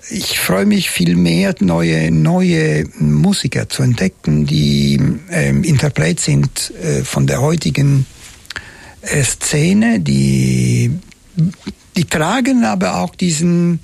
ich freue mich viel mehr, neue Musiker zu entdecken, die Interpret sind von der heutigen Szene, die tragen aber auch diese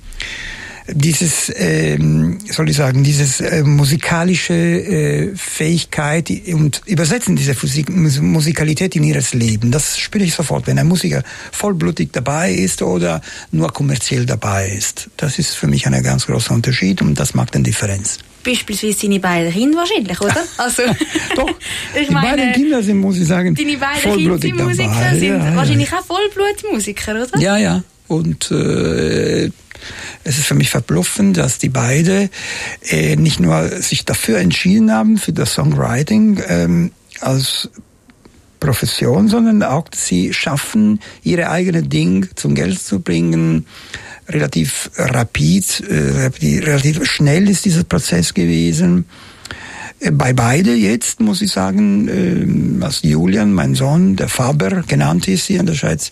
musikalische Fähigkeit und übersetzen diese Musikalität in ihres Leben. Das spüre ich sofort, wenn ein Musiker vollblutig dabei ist oder nur kommerziell dabei ist. Das ist für mich ein ganz großer Unterschied und das macht eine Differenz. Beispielsweise deine beiden Kinder wahrscheinlich, oder? Also, doch, die beiden Kinder sind, muss ich sagen, deine beiden Kinder sind Musiker, sind wahrscheinlich auch Vollblutmusiker, oder? Ja. Und es ist für mich verblüffend, dass die beide nicht nur sich dafür entschieden haben, für das Songwriting als Profession, sondern auch, dass sie schaffen, ihre eigene Ding zum Geld zu bringen. Relativ relativ schnell ist dieser Prozess gewesen. Bei beide jetzt, muss ich sagen, als Julian, mein Sohn, der Faber genannt ist hier in der Schweiz,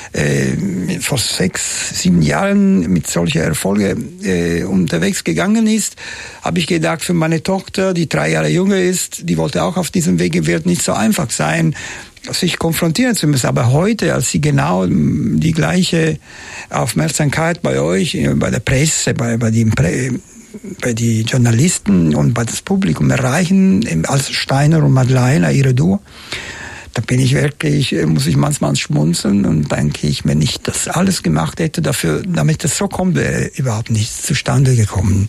vor 6, 7 Jahren mit solcher Erfolge unterwegs gegangen ist, habe ich gedacht, für meine Tochter, die 3 Jahre jünger ist, die wollte auch auf diesem Wege, wird nicht so einfach sein, sich konfrontieren zu müssen. Aber heute, als sie genau die gleiche Aufmerksamkeit bei euch, bei der Presse, bei die Journalisten und bei das Publikum erreichen, als Steiner und Madeleine, ihre Duo, da bin ich wirklich, muss ich manchmal schmunzeln und denke ich, wenn ich das alles gemacht hätte, damit das so kommt, wäre überhaupt nichts zustande gekommen.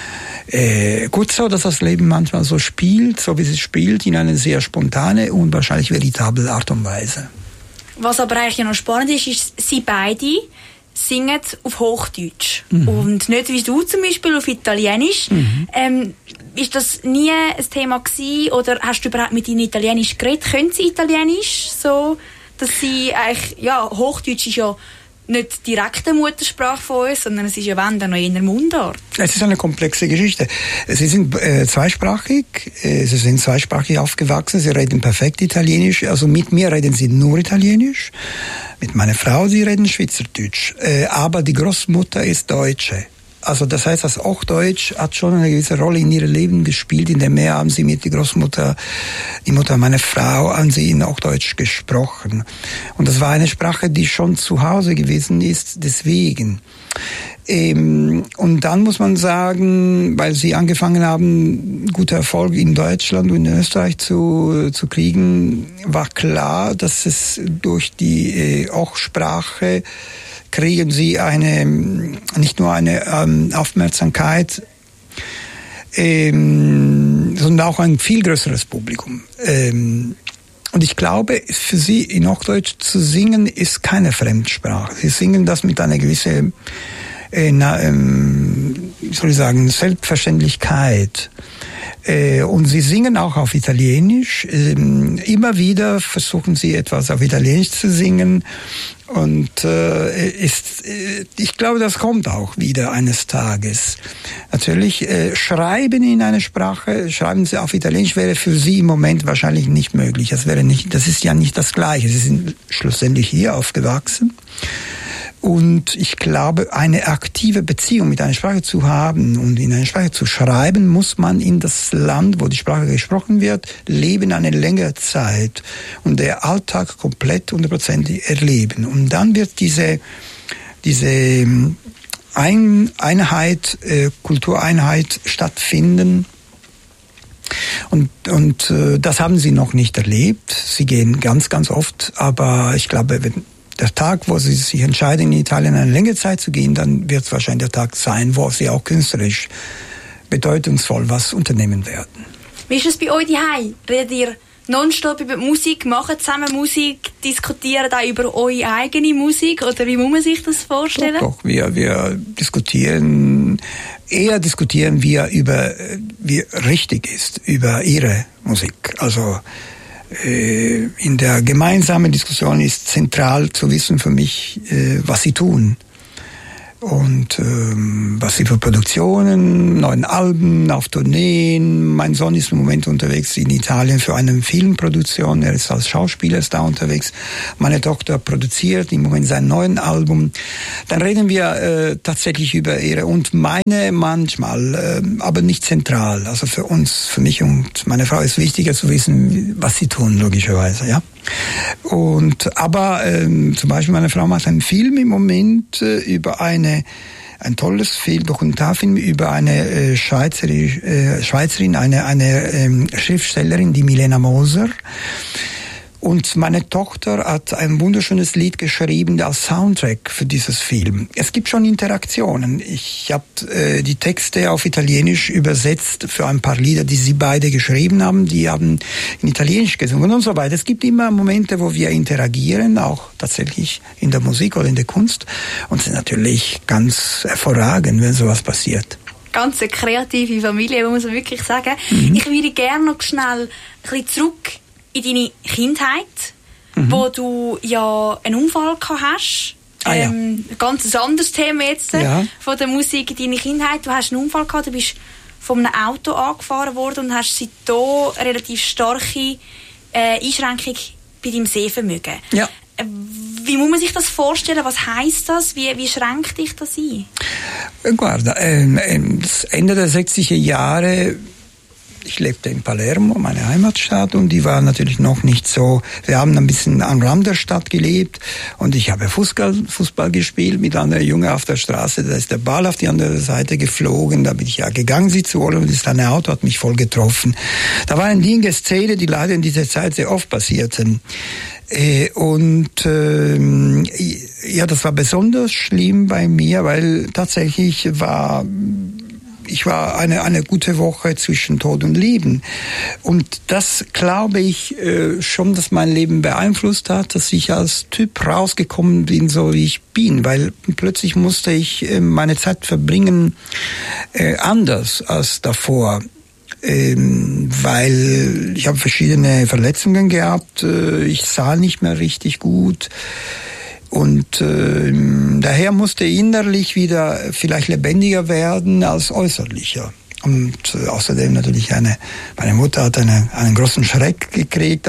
Gut so, dass das Leben manchmal so spielt, so wie es spielt, in eine sehr spontane und wahrscheinlich veritable Art und Weise. Was aber eigentlich noch spannend ist, sie beide singen auf Hochdeutsch und nicht wie du zum Beispiel auf Italienisch. Ist das nie ein Thema gewesen oder hast du überhaupt mit ihnen Italienisch geredet? Können sie Italienisch so, dass sie eigentlich, Hochdeutsch ist ja nicht direkt die Muttersprache von uns, sondern es ist ja wenn dann noch in der Mundart. Es ist eine komplexe Geschichte. Sie sind zweisprachig, aufgewachsen, sie reden perfekt Italienisch, also mit mir reden sie nur Italienisch, mit meiner Frau, sie reden Schweizerdeutsch, aber die Großmutter ist Deutsche. Also das heißt, das Hochdeutsch hat schon eine gewisse Rolle in ihrem Leben gespielt. In der Meer haben sie mit die Großmutter, die Mutter meiner Frau, haben sie in Hochdeutsch gesprochen. Und das war eine Sprache, die schon zu Hause gewesen ist, deswegen. Und dann muss man sagen, weil sie angefangen haben, gute Erfolge in Deutschland und in Österreich zu kriegen, war klar, dass es durch die Hochsprache kriegen sie nicht nur eine Aufmerksamkeit, sondern auch ein viel größeres Publikum. Und ich glaube, für sie in Hochdeutsch zu singen, ist keine Fremdsprache. Sie singen das mit einer gewissen, Selbstverständlichkeit. Und sie singen auch auf Italienisch. Immer wieder versuchen sie etwas auf Italienisch zu singen. Und ich glaube, das kommt auch wieder eines Tages. Natürlich, schreiben in einer Sprache, schreiben sie auf Italienisch, wäre für sie im Moment wahrscheinlich nicht möglich. Das ist ja nicht das Gleiche. Sie sind schlussendlich hier aufgewachsen. Und ich glaube, eine aktive Beziehung mit einer Sprache zu haben und in einer Sprache zu schreiben, muss man in das Land, wo die Sprache gesprochen wird, leben eine längere Zeit und der Alltag komplett 100% erleben. Und dann wird diese Einheit, Kultureinheit stattfinden. Und das haben sie noch nicht erlebt. Sie gehen ganz, ganz oft, aber ich glaube, wenn der Tag, wo sie sich entscheiden, in Italien eine längere Zeit zu gehen, dann wird es wahrscheinlich der Tag sein, wo sie auch künstlerisch bedeutungsvoll was unternehmen werden. Wie ist es bei euch daheim? Redet ihr nonstop über Musik, machen zusammen Musik, diskutieren auch über eure eigene Musik? Oder wie muss man sich das vorstellen? Doch, wir diskutieren wie richtig ist, über ihre Musik. Also in der gemeinsamen Diskussion ist zentral zu wissen für mich, was sie tun. Und was sie für Produktionen, neuen Alben, auf Tourneen. Mein Sohn ist im Moment unterwegs in Italien für eine Filmproduktion. Er ist als Schauspieler da unterwegs. Meine Tochter produziert im Moment sein neues Album. Dann reden wir tatsächlich über ihre und meine manchmal, aber nicht zentral. Also für uns, für mich und meine Frau ist wichtiger zu wissen, was sie tun, logischerweise, ja. Aber zum Beispiel meine Frau macht einen Film im Moment über ein tolles Film, Dokumentarfilm über eine Schweizerin, eine Schriftstellerin, die Milena Moser. Und meine Tochter hat ein wunderschönes Lied geschrieben als Soundtrack für dieses Film. Es gibt schon Interaktionen. Ich habe die Texte auf Italienisch übersetzt für ein paar Lieder, die sie beide geschrieben haben. Die haben in Italienisch gesungen und so weiter. Es gibt immer Momente, wo wir interagieren, auch tatsächlich in der Musik oder in der Kunst. Und es ist natürlich ganz hervorragend, wenn sowas passiert. Ganz eine kreative Familie, muss man wirklich sagen. Ich würde gerne noch schnell ein bisschen zurück in deine Kindheit, wo du ja einen Unfall gehabt hast. Ja. Ganz ein anderes Thema jetzt von der Musik in deiner Kindheit. Du hast einen Unfall gehabt, du bist von einem Auto angefahren worden und hast seitdem eine relativ starke Einschränkung bei deinem Sehvermögen. Ja. Wie muss man sich das vorstellen? Was heisst das? Wie schränkt dich das ein? Guarda, das Ende der 60er Jahre, ich lebte in Palermo, meine Heimatstadt, und die war natürlich noch nicht so. Wir haben ein bisschen am Rand der Stadt gelebt und ich habe Fußball gespielt mit anderen Jungen auf der Straße. Da ist der Ball auf die andere Seite geflogen. Da bin ich ja gegangen, sie zu holen, und das eine Auto hat mich voll getroffen. Da waren Dinge, Szenen, die leider in dieser Zeit sehr oft passierten. Das war besonders schlimm bei mir, weil tatsächlich ich war eine gute Woche zwischen Tod und Leben. Und das glaube ich schon, dass mein Leben beeinflusst hat, dass ich als Typ rausgekommen bin, so wie ich bin. Weil plötzlich musste ich meine Zeit verbringen anders als davor. Weil ich habe verschiedene Verletzungen gehabt. Ich sah nicht mehr richtig gut. Und daher musste innerlich wieder vielleicht lebendiger werden als äußerlicher. Und außerdem natürlich meine Mutter hat einen großen Schreck gekriegt,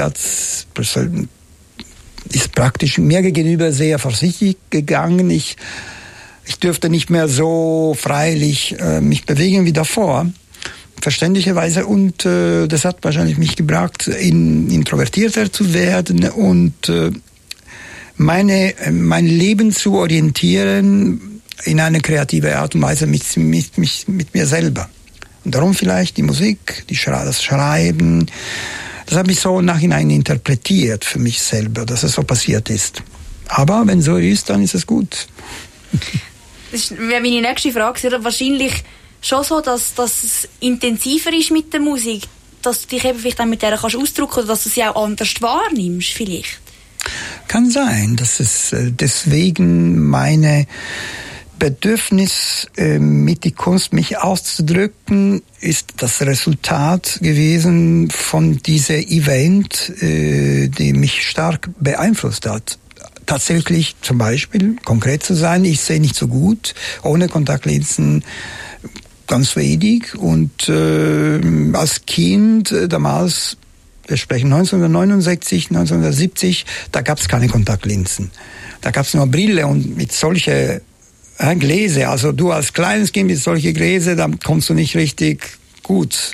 ist praktisch mir gegenüber sehr vorsichtig gegangen. Ich dürfte nicht mehr so freilich mich bewegen wie davor, verständlicherweise. Und das hat wahrscheinlich mich gebracht, introvertierter zu werden und mein Leben zu orientieren in eine kreative Art und Weise mit mir selber. Und darum vielleicht die Musik, das Schreiben, das habe ich so im Nachhinein interpretiert für mich selber, dass es so passiert ist. Aber wenn so ist, dann ist es gut. Das ist meine nächste Frage. Wahrscheinlich schon so, dass es intensiver ist mit der Musik, dass du dich eben vielleicht auch mit der kannst ausdrücken oder dass du sie auch anders wahrnimmst vielleicht. Kann sein, dass es deswegen meine Bedürfnis, mit die Kunst mich auszudrücken, ist das Resultat gewesen von dieser Event, die mich stark beeinflusst hat. Tatsächlich, zum Beispiel, konkret zu sein, ich sehe nicht so gut, ohne Kontaktlinsen ganz wenig. Und als Kind damals, wir sprechen 1969, 1970, da gab es keine Kontaktlinsen. Da gab es nur Brille und mit solche Gläser. Also du als kleines Kind mit solche Gläser, da kommst du nicht richtig gut.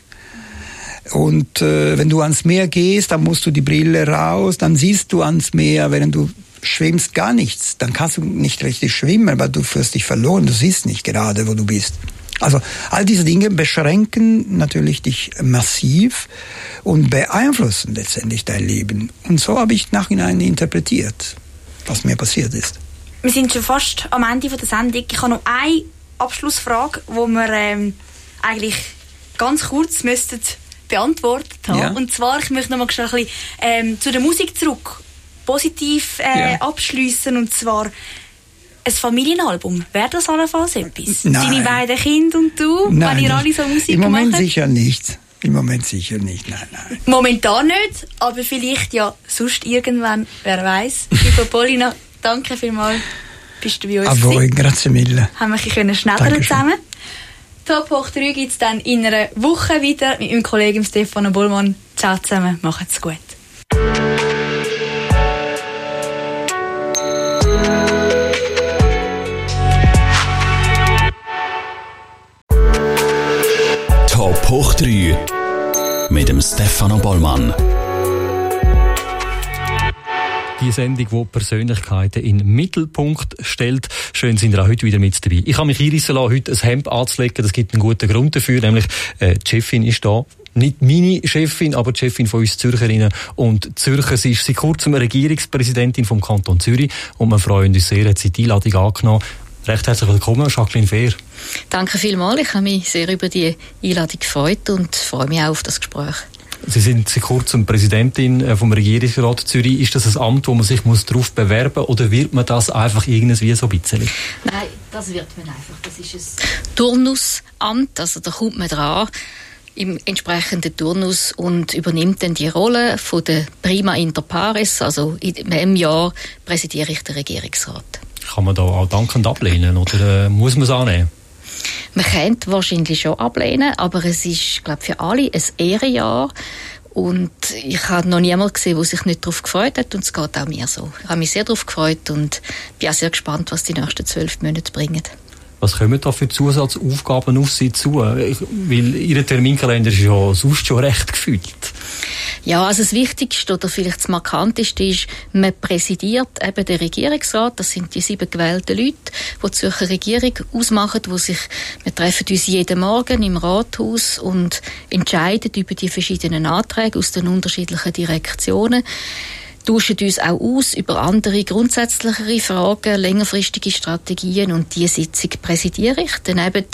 Und wenn du ans Meer gehst, dann musst du die Brille raus, dann siehst du ans Meer, während du schwimmst gar nichts. Dann kannst du nicht richtig schwimmen, weil du fühlst dich verloren, du siehst nicht gerade, wo du bist. Also all diese Dinge beschränken natürlich dich massiv und beeinflussen letztendlich dein Leben. Und so habe ich nachhinein interpretiert, was mir passiert ist. Wir sind schon fast am Ende der Sendung. Ich habe noch eine Abschlussfrage, die wir eigentlich ganz kurz beantwortet haben. Ja. Und zwar, ich möchte noch mal ein bisschen zu der Musik zurück, positiv abschliessen. Und zwar ein Familienalbum. Wäre das allenfalls etwas? Nein. Deine beiden Kinder und du, nein, wenn ihr alle so Musik macht? Im Moment machen? sicher nicht. Im Moment sicher nicht, nein. Momentan nicht, aber vielleicht ja sonst irgendwann, wer weiß. Liebe Paulina, danke vielmals. bist du bei uns. A voi, grazie mille. Haben wir ein bisschen schneidern zusammen. Top hoch 3 gibt es dann in einer Woche wieder mit meinem Kollegen Stefano Bollmann. Ciao zusammen, macht's gut. Top hoch 3 mit dem Stefano Bollmann. Die Sendung, die Persönlichkeiten in den Mittelpunkt stellt. Schön, sind ihr auch heute wieder mit dabei. Ich habe mich einreissen lassen, heute ein Hemd anzulegen. Das gibt einen guten Grund dafür, nämlich die Chefin ist da. Nicht meine Chefin, aber die Chefin von uns Zürcherinnen und Zürcher. Sie ist seit kurzem Regierungspräsidentin vom Kanton Zürich und wir freuen uns sehr, hat sie die Einladung angenommen. Recht herzlich willkommen, Jacqueline Fehr. Danke vielmals. Ich habe mich sehr über die Einladung gefreut und freue mich auch auf das Gespräch. Sie sind seit kurzem Präsidentin vom Regierungsrat Zürich. Ist das ein Amt, wo man sich darauf bewerben muss, oder wird man das einfach irgendwie so ein bisschen? Nein, das wird man einfach. Das ist ein Turnusamt, also da kommt man dran im entsprechenden Turnus und übernimmt dann die Rolle von der Prima Inter Pares, also in diesem Jahr präsidiere ich den Regierungsrat. Kann man da auch dankend ablehnen oder muss man es annehmen? Man könnte wahrscheinlich schon ablehnen, aber es ist, glaube ich, für alle ein Ehrenjahr. Und ich habe noch niemanden gesehen, der sich nicht darauf gefreut hat. Und es geht auch mir so. Ich habe mich sehr darauf gefreut und bin auch sehr gespannt, was die nächsten 12 Monate bringen. Was kommen da für Zusatzaufgaben auf Sie zu? Weil Ihr Terminkalender ist ja sonst schon recht gefüllt. Ja, also das Wichtigste oder vielleicht das Markanteste ist, man präsidiert eben den Regierungsrat. Das sind die 7 gewählten Leute, die die Zürcher Regierung ausmachen, wir treffen uns jeden Morgen im Rathaus und entscheiden über die verschiedenen Anträge aus den unterschiedlichen Direktionen. Tauschen uns auch aus über andere grundsätzlichere Fragen, längerfristige Strategien und diese Sitzung präsidiere ich. Daneben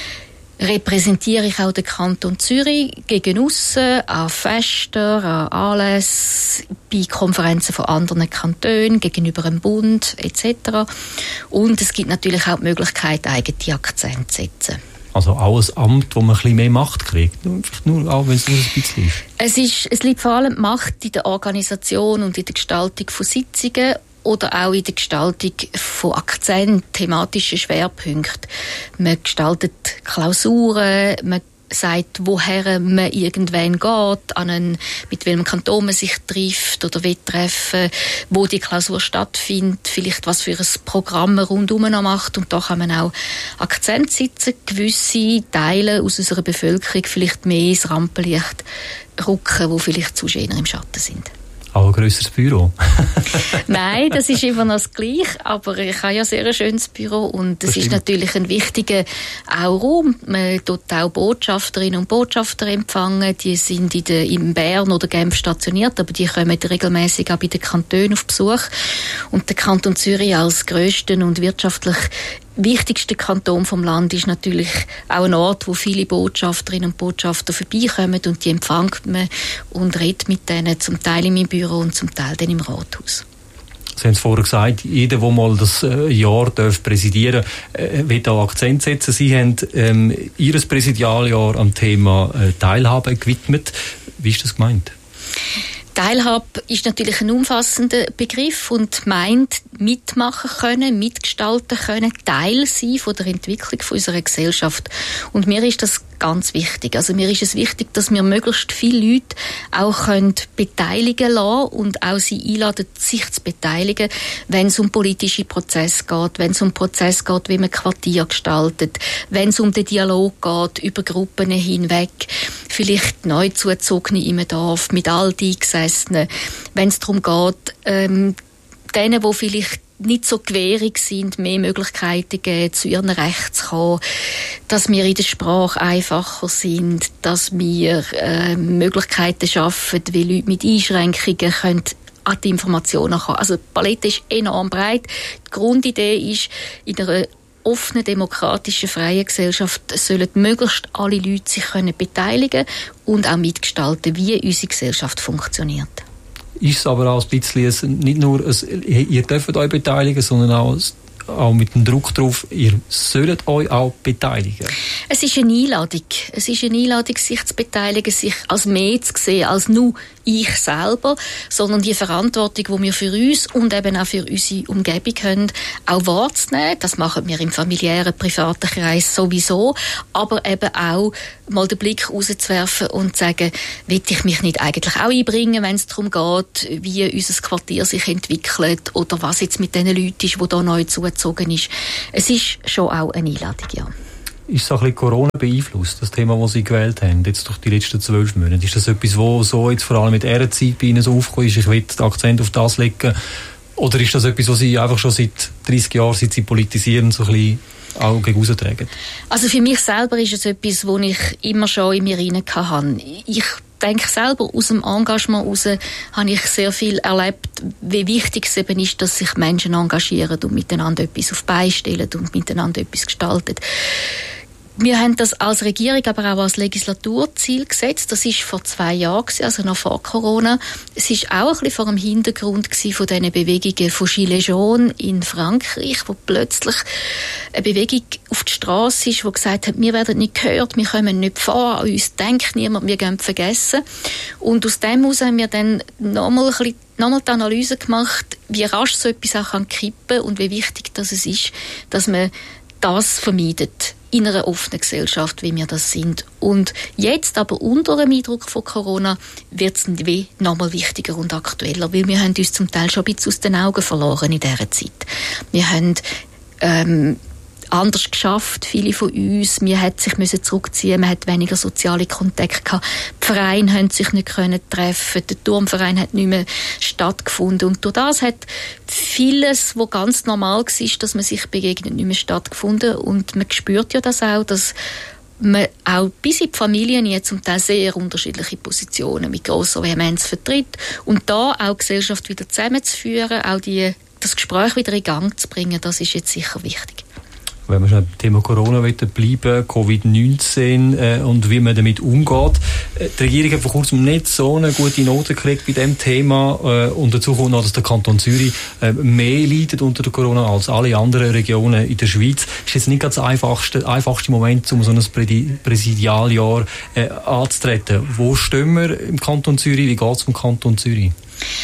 repräsentiere ich auch den Kanton Zürich gegen aussen, an Festen, an Anlässen, bei Konferenzen von anderen Kantonen, gegenüber dem Bund etc. Und es gibt natürlich auch die Möglichkeit, eigene Akzente zu setzen. Also auch ein Amt, wo man ein bisschen mehr Macht kriegt, nur auch wenn es nur ein bisschen ist. Es liegt vor allem Macht in der Organisation und in der Gestaltung von Sitzungen oder auch in der Gestaltung von Akzenten, thematischen Schwerpunkten. Man gestaltet Klausuren, man sagt, woher man irgendwann geht, mit welchem Kanton man sich trifft oder will treffen, wo die Klausur stattfindet, vielleicht was für ein Programm man rundum noch macht. Und da kann man auch Akzent setzen, gewisse Teile aus unserer Bevölkerung vielleicht mehr ins Rampenlicht rücken, die vielleicht zu eher im Schatten sind. Auch ein grösseres Büro? Nein, das ist immer noch das Gleiche, aber ich habe ja sehr ein schönes Büro und es ist natürlich ein wichtiger auch Raum. Man tut auch Botschafterinnen und Botschafter empfangen, die sind in Bern oder Genf stationiert, aber die kommen regelmäßig auch bei den Kantonen auf Besuch. Und der Kanton Zürich als grössten und wirtschaftlich wichtigster Kanton vom Land ist natürlich auch ein Ort, wo viele Botschafterinnen und Botschafter vorbeikommen und die empfängt man und redet mit denen, zum Teil in meinem Büro und zum Teil dann im Rathaus. Sie haben es vorher gesagt, jeder, der mal das Jahr präsidieren darf, will da Akzent setzen. Sie haben Ihr Präsidialjahr am Thema Teilhabe gewidmet. Wie ist das gemeint? Teilhabe ist natürlich ein umfassender Begriff und meint mitmachen können, mitgestalten können, Teil sein von der Entwicklung von unserer Gesellschaft. Und mir ist das ganz wichtig. Also mir ist es wichtig, dass wir möglichst viele Leute auch beteiligen lassen und auch sie einladen, sich zu beteiligen, wenn es um politische Prozesse geht, wenn es um Prozesse geht, wie man Quartier gestaltet, wenn es um den Dialog geht, über Gruppen hinweg, vielleicht neu zuzogene im Dorf, mit all die Eingesessenen, wenn es darum geht, denen, die vielleicht nicht so gewährig sind, mehr Möglichkeiten geben, zu ihren Rechten zu kommen, dass wir in der Sprache einfacher sind, dass wir Möglichkeiten schaffen, wie Leute mit Einschränkungen können an die Informationen kommen. Also die Palette ist enorm breit. Die Grundidee ist, in einer offenen, demokratischen, freien Gesellschaft sollen möglichst alle Leute sich können beteiligen und auch mitgestalten, wie unsere Gesellschaft funktioniert. Ist es aber auch ein bisschen nicht nur ihr dürft euch beteiligen, sondern auch auch mit dem Druck drauf, ihr sollt euch auch beteiligen. Es ist eine Einladung. Es ist eine Einladung, sich zu beteiligen, sich als mehr zu sehen, als nur ich selber, sondern die Verantwortung, die wir für uns und eben auch für unsere Umgebung haben, auch wahrzunehmen. Das machen wir im familiären, privaten Kreis sowieso, aber eben auch mal den Blick rauszuwerfen und zu sagen, will ich mich nicht eigentlich auch einbringen, wenn es darum geht, wie unser Quartier sich entwickelt oder was jetzt mit den Leuten ist, die da neu zugezogen ist. Es ist schon auch eine Einladung, ja. Ist es ein bisschen Corona beeinflusst, das Thema, das Sie gewählt haben, jetzt durch die letzten 12 Monate? Ist das etwas, was so jetzt vor allem mit dieser Zeit bei Ihnen so aufgekommen ist, ich will den Akzent auf das legen? Oder ist das etwas, was Sie einfach schon seit 30 Jahren, seit Sie politisieren, so ein bisschen auch gegen raustragen? Also für mich selber ist es etwas, was ich immer schon in mir rein hatte. Ich denke selber, aus dem Engagement heraus habe ich sehr viel erlebt, wie wichtig es eben ist, dass sich Menschen engagieren und miteinander etwas auf die Beine stellen und miteinander etwas gestalten. Wir haben das als Regierung, aber auch als Legislaturziel gesetzt. Das war vor 2 Jahren, also noch vor Corona. Es war auch ein bisschen vor dem Hintergrund von diesen Bewegungen von Gilets jaunes in Frankreich, wo plötzlich eine Bewegung auf die Straße ist, die gesagt hat, wir werden nicht gehört, wir kommen nicht vor, an uns denkt niemand, wir gehen vergessen. Und aus dem heraus haben wir dann nochmal die Analyse gemacht, wie rasch so etwas auch kippen kann und wie wichtig das ist, dass man das vermeidet in einer offenen Gesellschaft, wie wir das sind. Und jetzt aber unter dem Eindruck von Corona wird es nochmal wichtiger und aktueller, weil wir haben uns zum Teil schon ein bisschen aus den Augen verloren in dieser Zeit. Wir haben anders geschafft, viele von uns. Wir mussten sich zurückziehen, man hat weniger soziale Kontakte gehabt. Die Vereine haben sich nicht treffen, der Turmverein hat nicht mehr stattgefunden. Und durch das hat vieles, was ganz normal war, dass man sich begegnet, nicht mehr stattgefunden. Und man spürt ja das auch, dass man auch bis in die Familien jetzt zum Teil sehr unterschiedliche Positionen mit grosser Vehemenz vertritt. Und da auch die Gesellschaft wieder zusammenzuführen, auch das Gespräch wieder in Gang zu bringen, das ist jetzt sicher wichtig. Wenn wir schon beim Thema Corona bleiben, Covid-19 und wie man damit umgeht. Die Regierung hat vor kurzem nicht so eine gute Note gekriegt bei diesem Thema und dazu kommt noch, dass der Kanton Zürich mehr leidet unter der Corona als alle anderen Regionen in der Schweiz. Ist jetzt nicht ganz der einfachste Moment, um so ein Präsidialjahr anzutreten. Wo stehen wir im Kanton Zürich? Wie geht es im Kanton Zürich?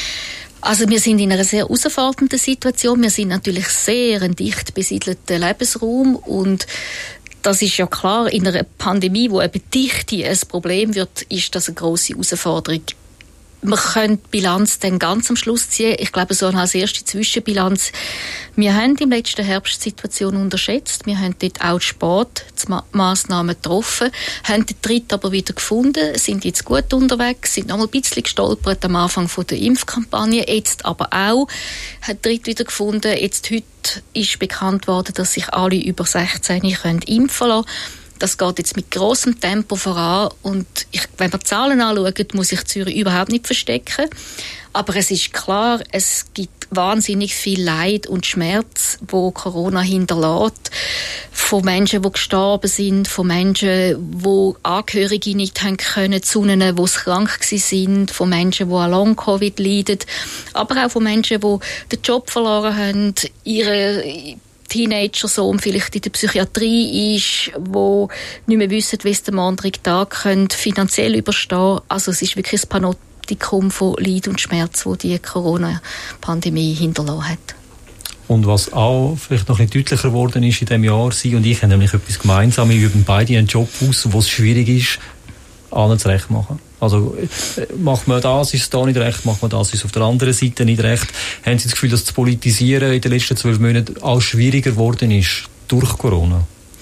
Also wir sind in einer sehr herausfordernden Situation. Wir sind natürlich sehr ein dicht besiedelter Lebensraum und das ist ja klar, in einer Pandemie, wo eben Dichte ein Problem wird, ist das eine grosse Herausforderung. Wir können die Bilanz dann ganz am Schluss ziehen. Ich glaube, so als erste Zwischenbilanz. Wir haben im letzten Herbst die Situation unterschätzt. Wir haben dort auch spät Massnahmen getroffen, haben den Tritt aber wieder gefunden, sind jetzt gut unterwegs, sind noch mal ein bisschen gestolpert am Anfang der Impfkampagne, jetzt aber auch, haben den Tritt wieder gefunden. Jetzt heute ist bekannt worden, dass sich alle über 16 können impfen lassen. Das geht jetzt mit grossem Tempo voran und wenn wir die Zahlen anschauen, muss sich Zürich überhaupt nicht verstecken. Aber es ist klar, es gibt wahnsinnig viel Leid und Schmerz, wo Corona hinterlässt. Von Menschen, die gestorben sind, von Menschen, die Angehörige nicht haben können, zu ihnen, die krank sind, von Menschen, die an Long-Covid leiden, aber auch von Menschen, die den Job verloren haben, ihre Teenager-Sohn vielleicht in der Psychiatrie ist, wo nicht mehr wissen, wie es den anderen Tag finanziell überstehen. Also es ist wirklich ein Panoptikum von Leid und Schmerz, wo die Corona-Pandemie hinterlassen hat. Und was auch vielleicht noch ein bisschen deutlicher geworden ist in diesem Jahr, Sie und ich haben nämlich etwas gemeinsam. Wir üben beide einen Job aus, wo es schwierig ist, allen zurecht machen. Also macht man das, ist es da nicht recht, macht man das, ist es auf der anderen Seite nicht recht. Haben Sie das Gefühl, dass das Politisieren in den letzten 12 Monaten auch schwieriger geworden ist durch Corona?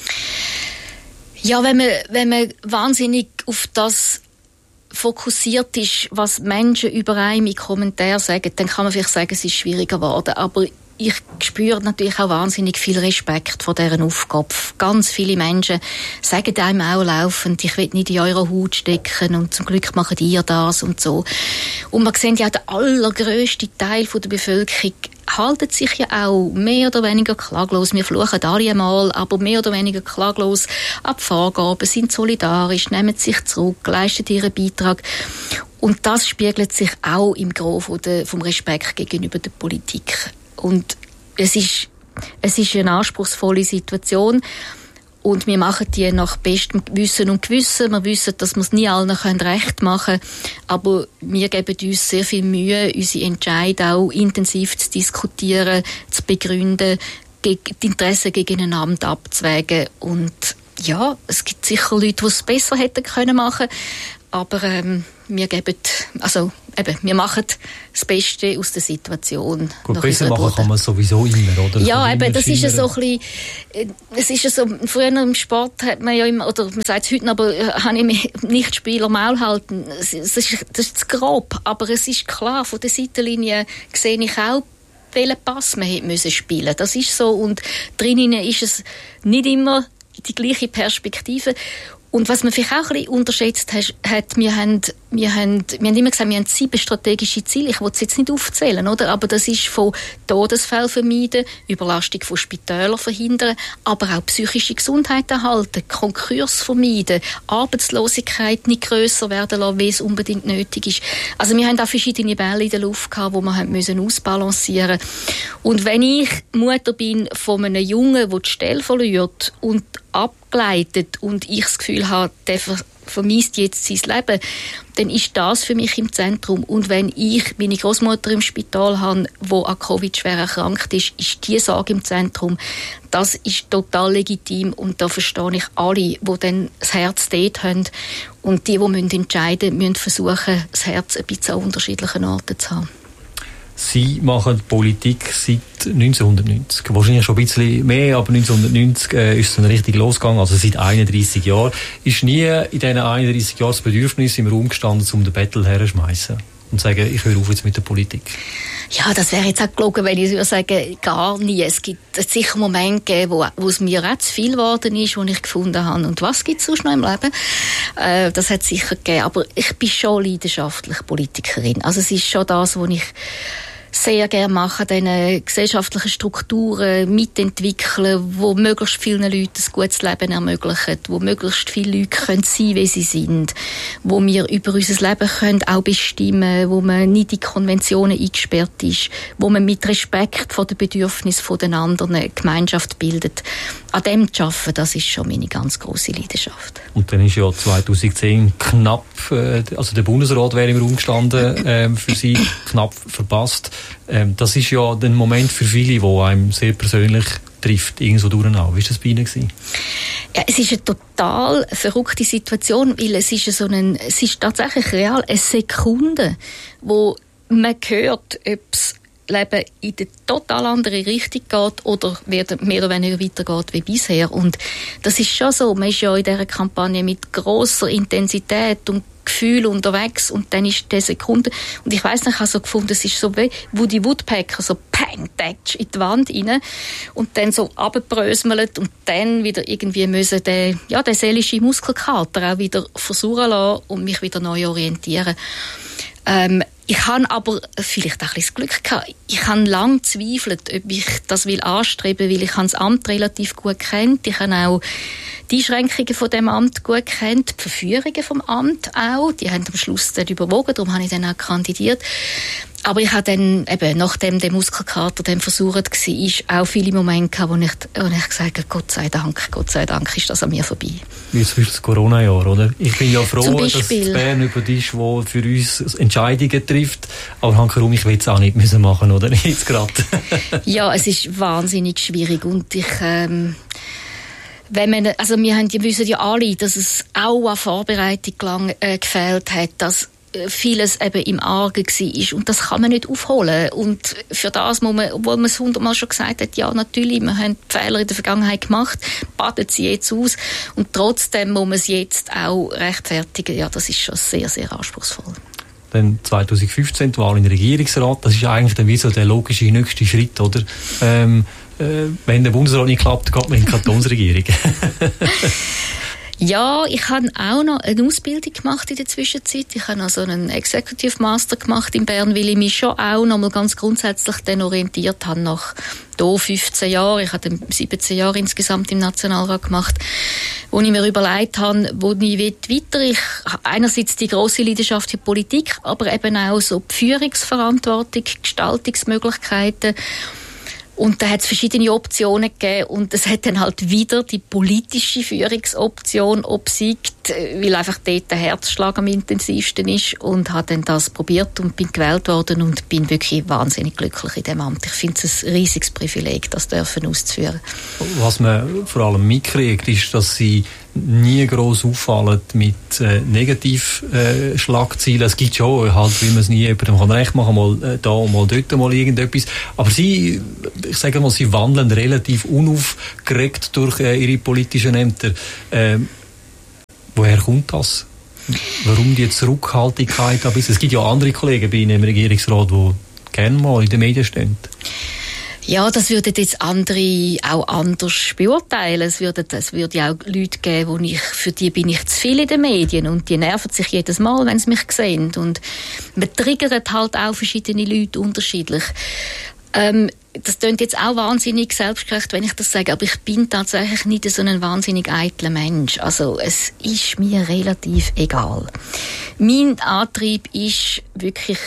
Ja, wenn man wahnsinnig auf das fokussiert ist, was Menschen über einen in Kommentaren sagen, dann kann man vielleicht sagen, es ist schwieriger geworden. Aber ich spüre natürlich auch wahnsinnig viel Respekt vor dieser Aufgabe. Ganz viele Menschen sagen einem auch laufend, ich will nicht in eurer Haut stecken und zum Glück machen ihr das und so. Und man sieht ja, der allergrösste Teil der Bevölkerung halten sich ja auch mehr oder weniger klaglos. Wir fluchen alle einmal, aber mehr oder weniger klaglos ab Vorgaben, sind solidarisch, nehmen sich zurück, leisten ihren Beitrag. Und das spiegelt sich auch im Gros vom Respekt gegenüber der Politik. Und es ist es ist eine anspruchsvolle Situation. Und wir machen die nach bestem Wissen und Gewissen. Wir wissen, dass wir es nie allen recht machen können. Aber wir geben uns sehr viel Mühe, unsere Entscheidungen auch intensiv zu diskutieren, zu begründen, die Interessen gegeneinander abzuwägen. Und ja, es gibt sicher Leute, die es besser hätten können machen. Aber wir machen das Beste aus der Situation. Gut, besser machen kann man sowieso immer, oder? Ja, eben, das ist ja so ein bisschen, es ist ja so, früher im Sport hat man ja immer, oder man sagt es heute, aber habe ich nicht Spieler Maul halten. Das ist zu grob, aber es ist klar, von der Seitenlinie sehe ich auch, welchen Pass man hätte müssen spielen. Das ist so, und drinnen ist es nicht immer die gleiche Perspektive. Und was man vielleicht auch ein bisschen unterschätzt hat, wir haben immer gesagt, wir haben 7 strategische Ziele. Ich will es jetzt nicht aufzählen, oder? Aber das ist von Todesfällen vermeiden, Überlastung von Spitälern verhindern, aber auch psychische Gesundheit erhalten, Konkurs vermeiden, Arbeitslosigkeit nicht grösser werden lassen, wie es unbedingt nötig ist. Also wir haben auch verschiedene Bälle in der Luft gehabt, die wir haben ausbalancieren müssen. Und wenn ich Mutter bin von einem Jungen, der die Stelle verliert und abgeleitet und ich das Gefühl habe, der vermisst jetzt sein Leben, dann ist das für mich im Zentrum. Und wenn ich meine Großmutter im Spital habe, die an Covid schwer erkrankt ist die Sorge im Zentrum. Das ist total legitim und da verstehe ich alle, die dann das Herz dort haben. Und die entscheiden müssen versuchen, das Herz ein bisschen an unterschiedlichen Orten zu haben. Sie machen Politik seit 1990. Wahrscheinlich schon ein bisschen mehr, aber 1990 ist es dann richtig losgegangen, also seit 31 Jahren. Ist nie in diesen 31 Jahren das Bedürfnis im Raum gestanden, um den Battle herzuschmeißen und zu sagen, ich höre auf jetzt mit der Politik? Ja, das wäre jetzt auch gelogen, wenn ich würde sagen, gar nie. Es gibt sicher Momente gegeben, wo es mir auch zu viel geworden ist, wo ich gefunden habe, und was gibt es sonst noch im Leben? Das hat es sicher gegeben, aber ich bin schon leidenschaftlich Politikerin. Also es ist schon das, was ich sehr gerne machen, diese gesellschaftlichen Strukturen mitentwickeln, wo möglichst vielen Leuten ein gutes Leben ermöglichen, wo möglichst viele Leute können sein, wie sie sind, wo wir über unser Leben können auch bestimmen, wo man nicht in Konventionen eingesperrt ist, wo man mit Respekt vor den Bedürfnissen der anderen eine Gemeinschaft bildet. An dem zu arbeiten, das ist schon meine ganz grosse Leidenschaft. Und dann ist ja 2010 knapp, also der Bundesrat wäre im Raum gestanden, für Sie knapp verpasst. Das ist ja der Moment für viele, der einem sehr persönlich trifft, irgendwo durch. Wie war das bei Ihnen? Ja, es ist eine total verrückte Situation, weil es ist tatsächlich real eine Sekunde, wo man hört, ob das Leben in eine total andere Richtung geht oder mehr oder weniger weitergeht wie bisher. Und das ist schon so. Man ist ja in dieser Kampagne mit grosser Intensität und Gefühl unterwegs und dann ist die Sekunde, und ich weiss nicht, ich habe so gefunden, es ist so wie Woody Woodpecker, so pang, tatsch in die Wand rein und dann so runterbröselt und dann wieder irgendwie müssen den seelischen Muskelkater auch wieder versuchen lassen und mich wieder neu orientieren. Ich habe aber vielleicht auch ein bisschen Glück gehabt. Ich habe lange gezweifelt, ob ich das anstreben will, weil ich das Amt relativ gut kennt. Ich habe auch die Einschränkungen von dem Amt gut kennt, die Verführungen vom Amt auch. Die haben am Schluss dann überwogen, darum habe ich dann auch kandidiert. Aber ich habe dann, eben, nachdem der Muskelkater dann versucht war, auch viele Momente gehabt, wo ich gesagt habe, Gott sei Dank ist das an mir vorbei. Jetzt ist das Corona-Jahr, oder? Ich bin ja froh, dass Bern über dich, wo für uns Entscheidungen trifft. Aber Hankerum, ich will es auch nicht müssen machen, oder? Jetzt gerade. Ja, es ist wahnsinnig schwierig und wir wissen ja alle, dass es auch an Vorbereitung gefehlt hat, dass vieles eben im Argen war. Und das kann man nicht aufholen. Und für das muss man, obwohl man es 100-mal schon gesagt hat, ja, natürlich, wir haben Fehler in der Vergangenheit gemacht, baden sie jetzt aus. Und trotzdem muss man es jetzt auch rechtfertigen. Ja, das ist schon sehr, sehr anspruchsvoll. Dann 2015 die Wahl in den Regierungsrat. Das ist eigentlich dann wie so der logische nächste Schritt, oder? Wenn der Bundesrat nicht klappt, geht man in die Kantonsregierung. Ja, ich habe auch noch eine Ausbildung gemacht in der Zwischenzeit. Ich habe also einen Executive Master gemacht in Bern, weil ich mich schon auch noch mal ganz grundsätzlich dann orientiert habe nach 15 Jahren. Ich habe 17 Jahre insgesamt im Nationalrat gemacht, wo ich mir überlegt habe, wo ich weiter. Ich habe einerseits die grosse Leidenschaft für Politik, aber eben auch so die Führungsverantwortung, Gestaltungsmöglichkeiten. Und da hat es verschiedene Optionen gegeben und es hat dann halt wieder die politische Führungsoption obsiegt, weil einfach dort der Herzschlag am intensivsten ist, und habe dann das probiert und bin gewählt worden und bin wirklich wahnsinnig glücklich in diesem Amt. Ich finde es ein riesiges Privileg, das dürfen auszuführen. Was man vor allem mitkriegt, ist, dass Sie nie gross auffallen mit Negativschlagzielen. Es gibt schon, halt, wie man es nie jemandem kann recht machen, mal da, mal dort, mal irgendetwas. Aber Sie, ich sage mal, Sie wandeln relativ unaufgeregt durch Ihre politischen Ämter. Woher kommt das? Warum die Zurückhaltigkeit? Es gibt ja andere Kollegen bei Ihnen im Regierungsrat, die gerne mal in den Medien stehen. Ja, das würden jetzt andere auch anders beurteilen. Es würde auch Leute geben, für die bin ich zu viel in den Medien und die nerven sich jedes Mal, wenn sie mich sehen. Und man triggert halt auch verschiedene Leute unterschiedlich. Das klingt jetzt auch wahnsinnig selbstgerecht, wenn ich das sage, aber ich bin tatsächlich nicht so ein wahnsinnig eitler Mensch. Also es ist mir relativ egal. Mein Antrieb ist wirklich,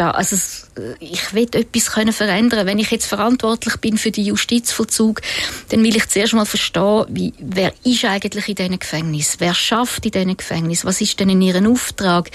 ich will etwas verändern. Wenn ich jetzt verantwortlich bin für den Justizvollzug, dann will ich zuerst mal verstehen, wer ist eigentlich in diesen Gefängnissen? Wer schafft in diesen Gefängnissen? Was ist denn in ihrem Auftrag?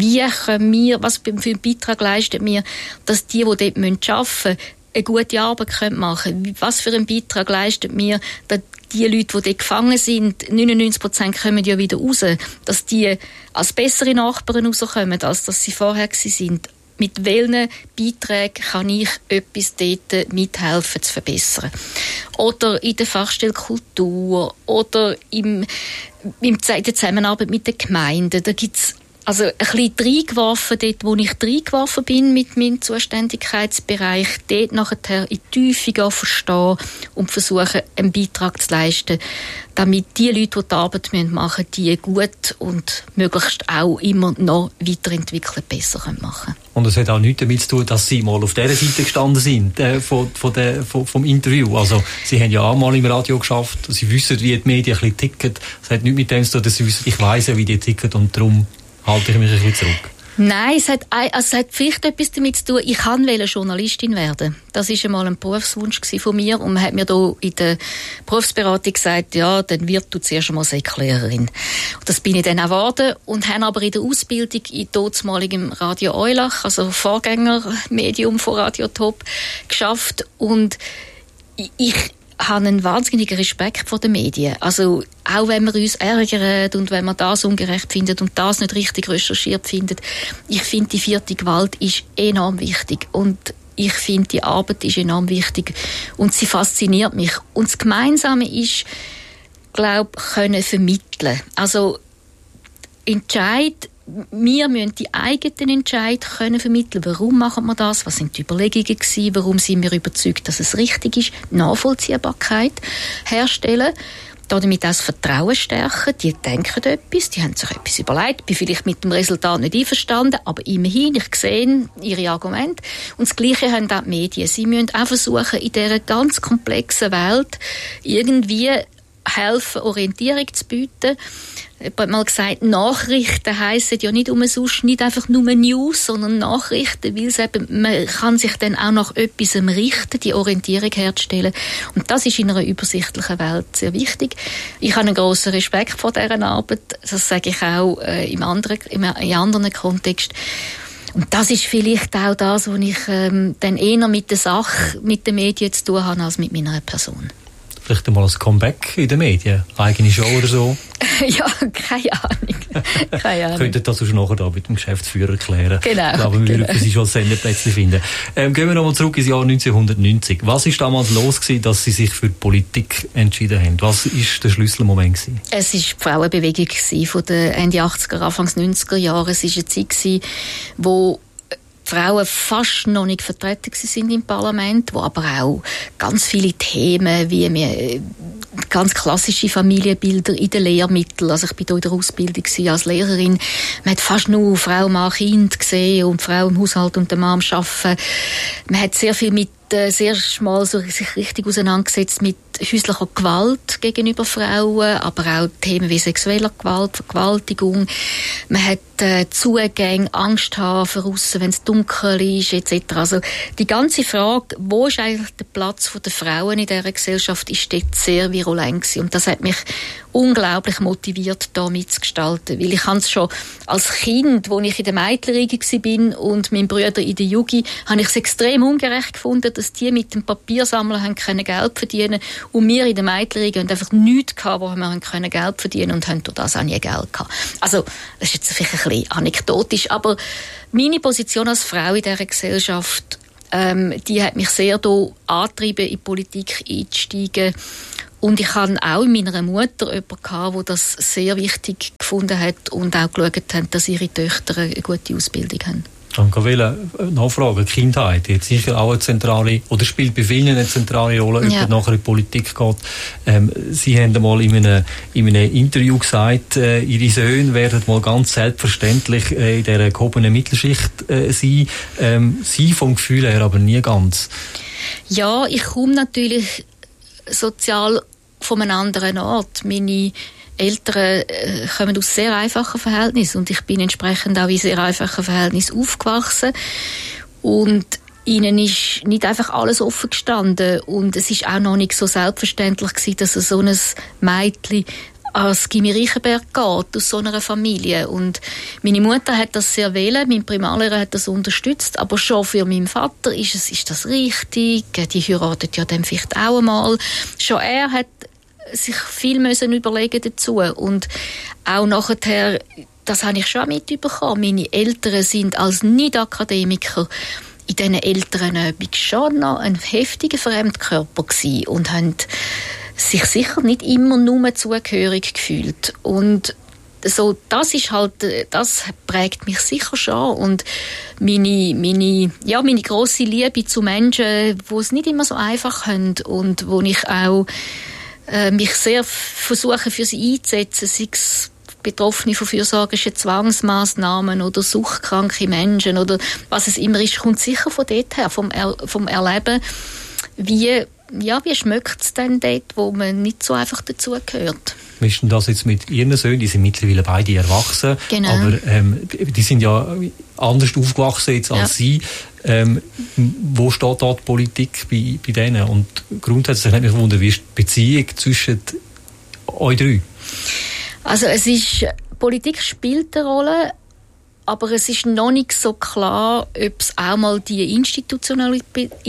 Was für einen Beitrag leisten wir, dass die dort arbeiten müssen, eine gute Arbeit machen können? Was für einen Beitrag leistet mir, dass die Leute, die dort gefangen sind, 99% kommen ja wieder raus, dass die als bessere Nachbarn rauskommen, als dass sie vorher sind? Mit welchen Beiträgen kann ich etwas dort mithelfen zu verbessern? Oder in der Fachstelle Kultur oder in der Zusammenarbeit mit den Gemeinden. Da gibt's also ein bisschen reingeworfen, dort, wo ich reingeworfen bin mit meinem Zuständigkeitsbereich, dort nachher in die Tiefe verstehen und versuchen, einen Beitrag zu leisten, damit die Leute, die Arbeit machen müssen, die gut und möglichst auch immer noch weiterentwickelt besser machen können. Und es hat auch nichts damit zu tun, dass Sie mal auf dieser Seite gestanden sind vom Interview. Also Sie haben ja auch mal im Radio geschafft, Sie wissen, wie die Medien ein bisschen ticken. Es hat nichts mit dem zu tun, dass Sie wissen, ich weiss ja, wie die ticken und darum halte ich mich ein bisschen zurück. Nein, es hat vielleicht etwas damit zu tun, ich wollte Journalistin werden. Das war einmal ein Berufswunsch von mir und man hat mir da in der Berufsberatung gesagt, ja, dann wird du zuerst einmal Säcklehrerin. Und das bin ich dann auch geworden und habe aber in der Ausbildung in dortmaligem Radio Eulach, also Vorgängermedium von Radio Top, geschafft und ich habe einen wahnsinnigen Respekt vor den Medien. Also, auch wenn wir uns ärgern und wenn man das ungerecht findet und das nicht richtig recherchiert findet. Ich finde, die vierte Gewalt ist enorm wichtig. Und ich finde, die Arbeit ist enorm wichtig. Und sie fasziniert mich. Und das Gemeinsame ist, glaube ich, können vermitteln. Also, wir müssen die eigenen Entscheid können vermitteln. Warum machen wir das? Was sind die Überlegungen gewesen? Warum sind wir überzeugt, dass es richtig ist? Nachvollziehbarkeit herstellen. Damit auch das Vertrauen stärken. Die denken etwas, die haben sich etwas überlegt, bin vielleicht mit dem Resultat nicht einverstanden, aber immerhin, ich sehe ihre Argumente. Und das Gleiche haben auch die Medien. Sie müssen auch versuchen, in dieser ganz komplexen Welt irgendwie helfen, Orientierung zu bieten. Ich habe mal gesagt, Nachrichten heissen ja nicht umsonst nicht einfach nur News, sondern Nachrichten, weil es eben, man kann sich dann auch nach etwas richten, die Orientierung herzustellen. Und das ist in einer übersichtlichen Welt sehr wichtig. Ich habe einen grossen Respekt vor dieser Arbeit. Das sage ich auch in anderen Kontexten. Und das ist vielleicht auch das, was ich dann eher mit der Sache, mit den Medien zu tun habe, als mit meiner Person. Vielleicht einmal ein Comeback in den Medien? Eigene Show oder so? Ja, keine Ahnung. Könntet das schon nachher da mit dem Geschäftsführer klären. Genau. Ich glaube, wir würden Sie schon als Sendeplätze finden. Gehen wir nochmal zurück ins Jahr 1990. Was war damals los gewesen, dass Sie sich für die Politik entschieden haben? Was war der Schlüsselmoment gewesen? Es war die Frauenbewegung von den Ende 80er, Anfangs 90er Jahre. Es war eine Zeit, wo Frauen fast noch nicht vertreten sind im Parlament, wo aber auch ganz viele Themen wie ganz klassische Familienbilder in den Lehrmitteln. Also ich bin da in der Ausbildung als Lehrerin. Man hat fast nur Frau, Mann, Kind gesehen und Frau im Haushalt und der Mann am Arbeiten. Man hat sehr viel sehr mal so sich richtig auseinandergesetzt mit häuslicher Gewalt gegenüber Frauen, aber auch Themen wie sexueller Gewalt, Vergewaltigung. Man hat Zugänge, Angst haben für aussen, wenn es dunkel ist, etc. Also die ganze Frage, wo ist eigentlich der Platz der Frauen in dieser Gesellschaft, ist dort sehr virulent gewesen. Und das hat mich unglaublich motiviert, da mitzugestalten. Weil ich habe es schon als Kind, als ich in der Mädchenriege war und mein Bruder in der Jugend, habe ich es extrem ungerecht gefunden, dass die mit dem Papiersammeln haben können Geld verdienen und wir in der Mädchenriege haben einfach nichts gehabt, wo wir können Geld verdienen und haben durch das auch nie Geld gehabt. Also, das ist jetzt vielleicht ein bisschen anekdotisch, aber meine Position als Frau in dieser Gesellschaft, die hat mich sehr angetrieben, in die Politik einzusteigen. Und ich hatte auch in meiner Mutter jemanden gehabt, der das sehr wichtig gefunden hat und auch geschaut hat, dass ihre Töchter eine gute Ausbildung haben. Ich will nachfragen, die Kindheit, die hat sicher auch eine zentrale, oder spielt bei vielen eine zentrale Rolle, ob es nachher in die Politik geht. Sie haben einmal in einem Interview gesagt, Ihre Söhne werden mal ganz selbstverständlich in dieser gehobenen Mittelschicht sein. Sie vom Gefühl her aber nie ganz. Ja, ich komme natürlich sozial von einem anderen Ort. Meine Eltern kommen aus sehr einfachen Verhältnissen und ich bin entsprechend auch in sehr einfachen Verhältnissen aufgewachsen und ihnen ist nicht einfach alles offen gestanden und es ist auch noch nicht so selbstverständlich gewesen, dass so ein Mädchen als Gymnasium Reichenberg geht, aus so einer Familie. Und meine Mutter hat das sehr wählen, mein Primarlehrer hat das unterstützt, aber schon für meinen Vater ist das richtig, die heiratet ja dann vielleicht auch einmal. Schon er hat sich viel müssen überlegen dazu und auch nachher, das habe ich schon mitbekommen, meine Eltern sind als Nicht-Akademiker in diesen Elternübungen schon noch ein heftiger Fremdkörper gewesen und haben sich sicher nicht immer nur zugehörig gefühlt. Und so, das prägt mich sicher schon. Und meine grosse Liebe zu Menschen, die es nicht immer so einfach haben und wo ich auch mich sehr versuche, für sie einzusetzen, sei es Betroffene von fürsorgerischen Zwangsmaßnahmen oder suchtkranke Menschen oder was es immer ist, kommt sicher von dort her, vom Erleben, wie schmeckt es denn dort, wo man nicht so einfach dazugehört. Wie ist denn das jetzt mit Ihren Söhnen? Die sind mittlerweile beide erwachsen, genau. Aber die sind ja anders aufgewachsen jetzt als Sie. Wo steht da die Politik bei denen? Und grundsätzlich hat mich gewundert, wie ist die Beziehung zwischen euch drei? Also Politik spielt eine Rolle, aber es ist noch nicht so klar, ob es auch mal die institutionelle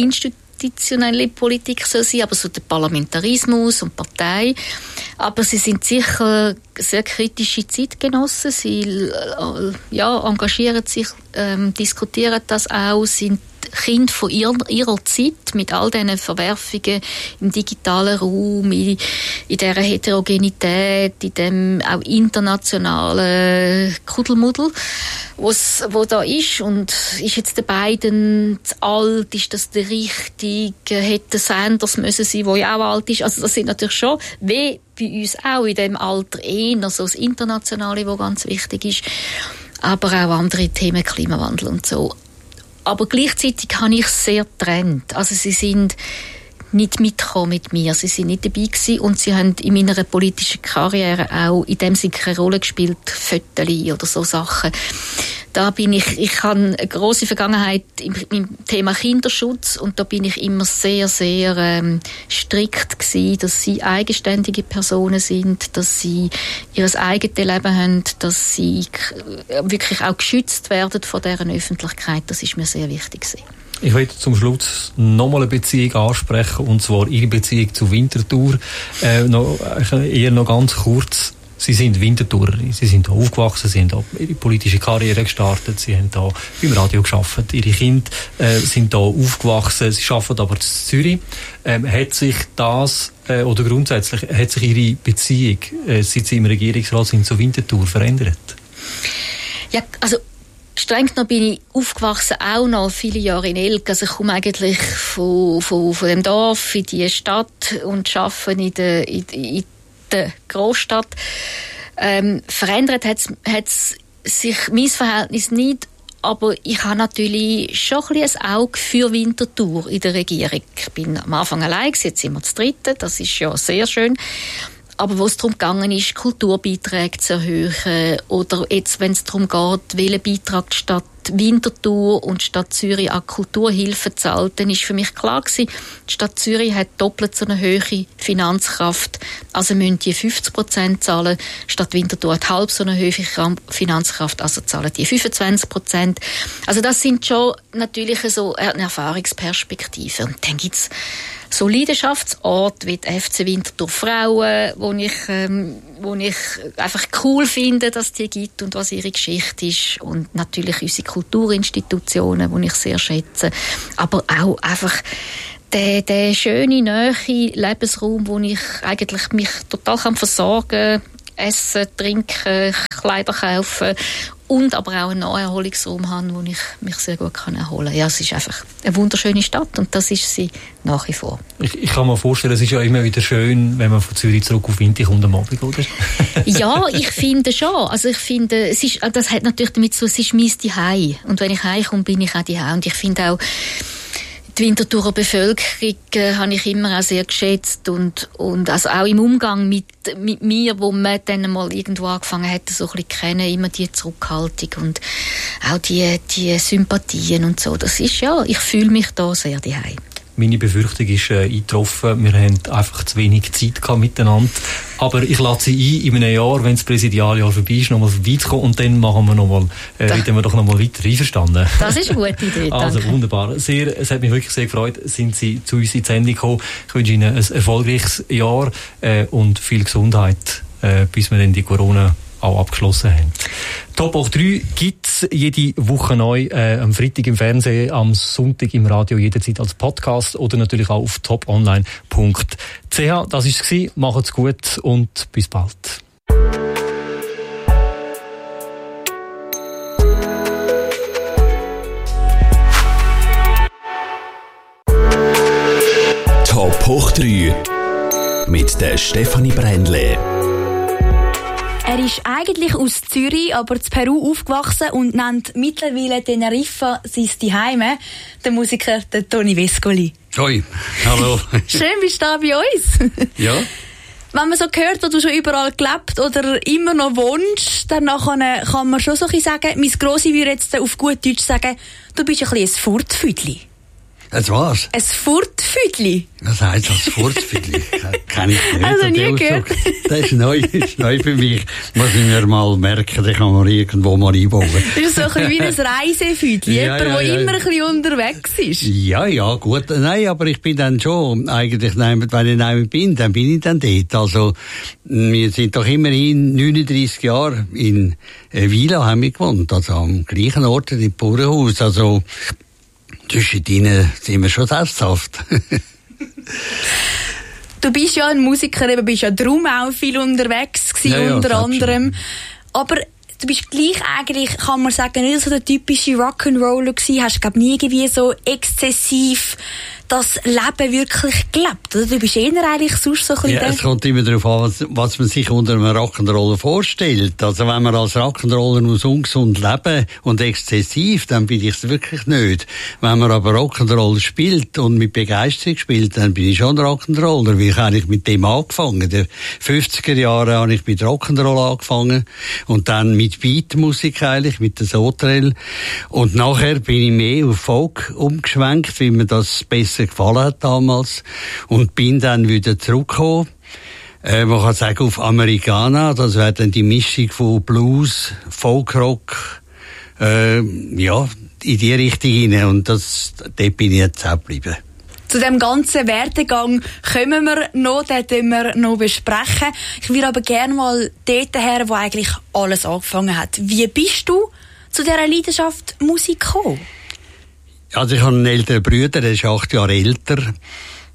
Politik soll sein, aber so der Parlamentarismus und Partei. Aber sie sind sicher sehr kritische Zeitgenossen. Sie engagieren sich, diskutieren das auch, sind Kinder von ihrer Zeit mit all diesen Verwerfungen im digitalen Raum, in dieser Heterogenität, in dem auch internationalen Kuddelmuddel, wo da ist. Und ist jetzt der Biden zu alt? Ist das der Richtige? Hätte Sanders müssen sein, der ja auch alt ist? Also das sind natürlich schon, wie bei uns auch in dem Alter eher so das Internationale, was ganz wichtig ist, aber auch andere Themen, Klimawandel und so. Aber gleichzeitig habe ich sehr getrennt. Also sie sind nicht mitgekommen mit mir, sie sind nicht dabei gewesen und sie haben in meiner politischen Karriere auch in dem Sinne keine Rolle gespielt, Föteli oder so Sachen. Da bin ich habe eine grosse Vergangenheit im Thema Kinderschutz und da bin ich immer sehr, sehr strikt gewesen, dass sie eigenständige Personen sind, dass sie ihr eigenes Leben haben, dass sie wirklich auch geschützt werden von deren Öffentlichkeit. Das ist mir sehr wichtig gewesen. Ich möchte zum Schluss nochmal eine Beziehung ansprechen, und zwar Ihre Beziehung zu Winterthur. Eher noch ganz kurz. Sie sind Winterthurer, Sie sind hier aufgewachsen, Sie haben hier Ihre politische Karriere gestartet, Sie haben hier beim Radio gearbeitet, Ihre Kinder sind hier aufgewachsen, Sie arbeiten aber in Zürich. Hat sich das, oder grundsätzlich, hat sich Ihre Beziehung, seit Sie im Regierungsrat sind, zu Winterthur verändert? Ja, also streng genommen bin ich aufgewachsen auch noch viele Jahre in Elk. Also ich komme eigentlich von dem Dorf in die Stadt und arbeite in der Großstadt. Verändert hat sich mein Verhältnis nicht, Aber ich habe natürlich schon ein bisschen ein Auge für Winterthur in der Regierung. Ich bin am Anfang allein, jetzt sind wir zu dritten, das ist ja sehr schön. Aber wo es darum gegangen ist, Kulturbeiträge zu erhöhen oder jetzt, wenn es darum geht, welchen Beitrag die Stadt Winterthur und die Stadt Zürich an Kulturhilfe zahlt, dann ist für mich klar gewesen, die Stadt Zürich hat doppelt so eine hohe Finanzkraft, also müssen die 50% zahlen, die Stadt Winterthur hat halb so eine hohe Finanzkraft, also zahlen die 25%. Also das sind schon natürlich so eine Erfahrungsperspektive. Und dann gibt's so Leidenschaftsorte wie die FC Winterthur Frauen, wo ich einfach cool finde, dass die gibt und was ihre Geschichte ist, und natürlich unsere Kulturinstitutionen, die ich sehr schätze, aber auch einfach der schöne, nahe Lebensraum, wo ich eigentlich mich total versorgen kann, essen, trinken, Kleider kaufen und aber auch einen Naherholungsraum haben, wo ich mich sehr gut erholen kann. Ja, es ist einfach eine wunderschöne Stadt und das ist sie nach wie vor. Ich kann mir vorstellen, es ist ja immer wieder schön, wenn man von Zürich zurück auf Winter kommt am Abend, oder? Ja, ich finde schon. Also ich finde, das hat natürlich damit zu, es ist mein Zuhause. Und wenn ich heimkomme, bin ich auch daheim. Und ich finde auch, die Winterthurer Bevölkerung habe ich immer auch sehr geschätzt und also auch im Umgang mit mir, wo man dann mal irgendwo angefangen hat, so ein bisschen kennen, immer die Zurückhaltung und auch die Sympathien und so. Das ist ja, ich fühle mich da sehr daheim. Meine Befürchtung ist eingetroffen. Wir haben einfach zu wenig Zeit gehabt miteinander. Aber ich lade Sie ein, in einem Jahr, wenn das Präsidialjahr vorbei ist, nochmal vorbeizukommen und dann machen wir nochmal, reden wir doch nochmal weiter. Einverstanden? Das ist eine gute Idee. Also wunderbar. Es hat mich wirklich sehr gefreut, sind Sie zu uns in die Sendung gekommen. Ich wünsche Ihnen ein erfolgreiches Jahr und viel Gesundheit, bis wir dann die Corona auch abgeschlossen haben. Top auch 3 gibt's jede Woche neu, am Freitag im Fernsehen, am Sonntag im Radio, jederzeit als Podcast oder natürlich auch auf toponline.ch. Das war's gewesen. Macht's gut und bis bald. Top hoch 3 mit der Stefanie Brändle. Er ist eigentlich aus Zürich, aber in Peru aufgewachsen und nennt mittlerweile Teneriffa sein Zuhause, der Musiker der Toni Vescoli. Hoi, hallo. Schön, bist du da bei uns. Ja. Wenn man so hört, wo du schon überall gelebt oder immer noch wohnst, dann kann man schon so ein bisschen sagen, mein Grossi würde jetzt auf gut Deutsch sagen, du bist ein bisschen ein Furtfüdli. Das war's? Ein Furtfüdli. Was heisst das, Furtfüdli? Kann ich nicht. Also nie gehört. Das ist neu für mich. Muss ich mir mal merken, den kann man irgendwo mal einbauen. Das ist so ein bisschen wie ein Reisefüdli. Jemand, der immer ein bisschen unterwegs ist. Ja, gut. Nein, aber ich bin dann schon, eigentlich, wenn ich neu bin, dann bin ich dann dort. Also, wir sind doch immerhin 39 Jahre in Wila haben wir gewohnt. Also am gleichen Ort, im Bauernhaus. Also, zwischen ihnen sind wir schon sesshaft. Du bist ja ein Musiker, du bist ja darum auch viel unterwegs gewesen, unter anderem. Aber du bist gleich eigentlich, kann man sagen, nicht so der typische Rock'n'Roller gewesen. Hast, glaube nie irgendwie so exzessiv das Leben wirklich gelebt, oder? Du bist eher eigentlich sonst so ein bisschen... Ja, es kommt immer darauf an, was man sich unter einem Rock'n'Roller vorstellt. Also wenn man als Rock'n'Roller muss ungesund leben und exzessiv, dann bin ich es wirklich nicht. Wenn man aber Rock'n'Roll spielt und mit Begeisterung spielt, dann bin ich schon Rock'n'Roller, weil ich eigentlich mit dem angefangen. In den 50er Jahren habe ich mit Rock'n'Roll angefangen und dann mit Beatmusik eigentlich, mit der Sauterelle. Und nachher bin ich mehr auf Folk umgeschwenkt, weil mir das besser gefallen hat damals, und bin dann wieder zurückgekommen. Man kann sagen, auf Americana, das wäre dann die Mischung von Blues, Folkrock, in die Richtung hinein, und dort bin ich jetzt auch geblieben. Zu dem ganzen Werdegang kommen wir noch, den können wir noch besprechen. Ich würde aber gerne mal dort her, wo eigentlich alles angefangen hat. Wie bist du zu dieser Leidenschaft Musik gekommen? Also ich habe einen älteren Bruder, der ist 8 Jahre älter.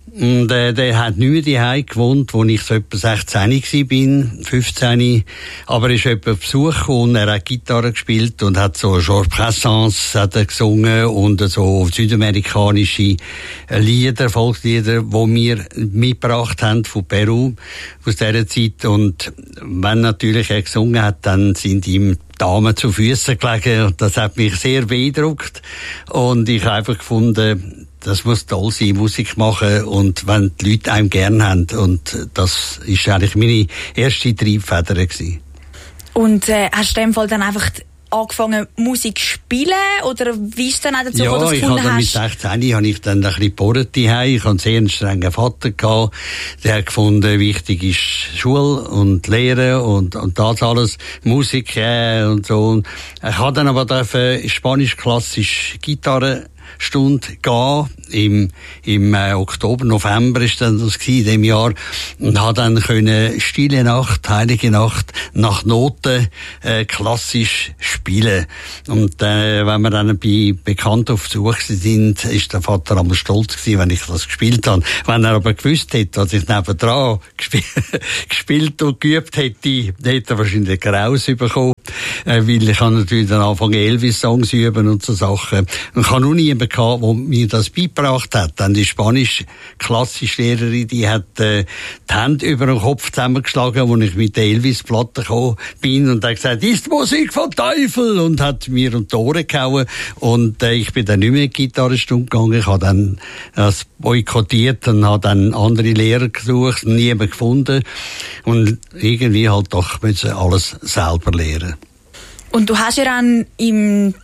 Und der hat nicht mehr daheim gewohnt, wo ich so etwa 16 war, 15. Aber er ist etwa auf Besuch gekommen, er hat Gitarre gespielt und hat so Georges Brassens hat er gesungen und so südamerikanische Lieder, Volkslieder, die wir mitgebracht haben von Peru aus dieser Zeit. Und wenn natürlich er gesungen hat, dann sind ihm Damen zu Füßen gelegen. Das hat mich sehr beeindruckt. Und ich habe einfach gefunden, das muss toll sein, Musik machen und wenn die Leute einem gern haben. Und das ist eigentlich meine erste Triebfeder gewesen. Und hast du in dem Fall dann einfach angefangen Musik zu spielen oder wie ist dann auch dazu gekommen, dass du gefunden hast? Ja, mit 16 habe ich dann ein bisschen gebohrt daheim. Ich hatte einen sehr strengen Vater gehabt. Der hat gefunden, wichtig ist Schule und Lehre und das alles, Musik und so. Ich habe dann aber spanisch-klassisch Gitarre Stunde gehen. Im Oktober, November ist dann das in dem Jahr. Und habe dann können Stille Nacht, Heilige Nacht nach Noten klassisch spielen. Und wenn wir dann bei Bekannten auf Besuch sind, ist der Vater einmal stolz gewesen, wenn ich das gespielt habe. Wenn er aber gewusst hätte, dass ich nebendran gespielt und geübt hätte, hätte er wahrscheinlich Graus bekommen. Weil ich habe natürlich dann angefangen Elvis-Songs üben und so Sachen. Und ich habe noch niemanden gehabt, der mir das beigebracht hat. Dann die Spanisch-Klassischlehrerin, die hat die Hände über den Kopf zusammengeschlagen, als ich mit der Elvis-Platte gekommen bin und hat gesagt, ist Musik von Teufel! Und hat mir um die Ohren gehauen. Und ich bin dann nicht mehr in die Gitarrenstunde gegangen. Ich habe dann das boykottiert und habe dann andere Lehrer gesucht und niemanden gefunden. Und irgendwie halt doch müssen alles selber lernen. Und du hast ja dann im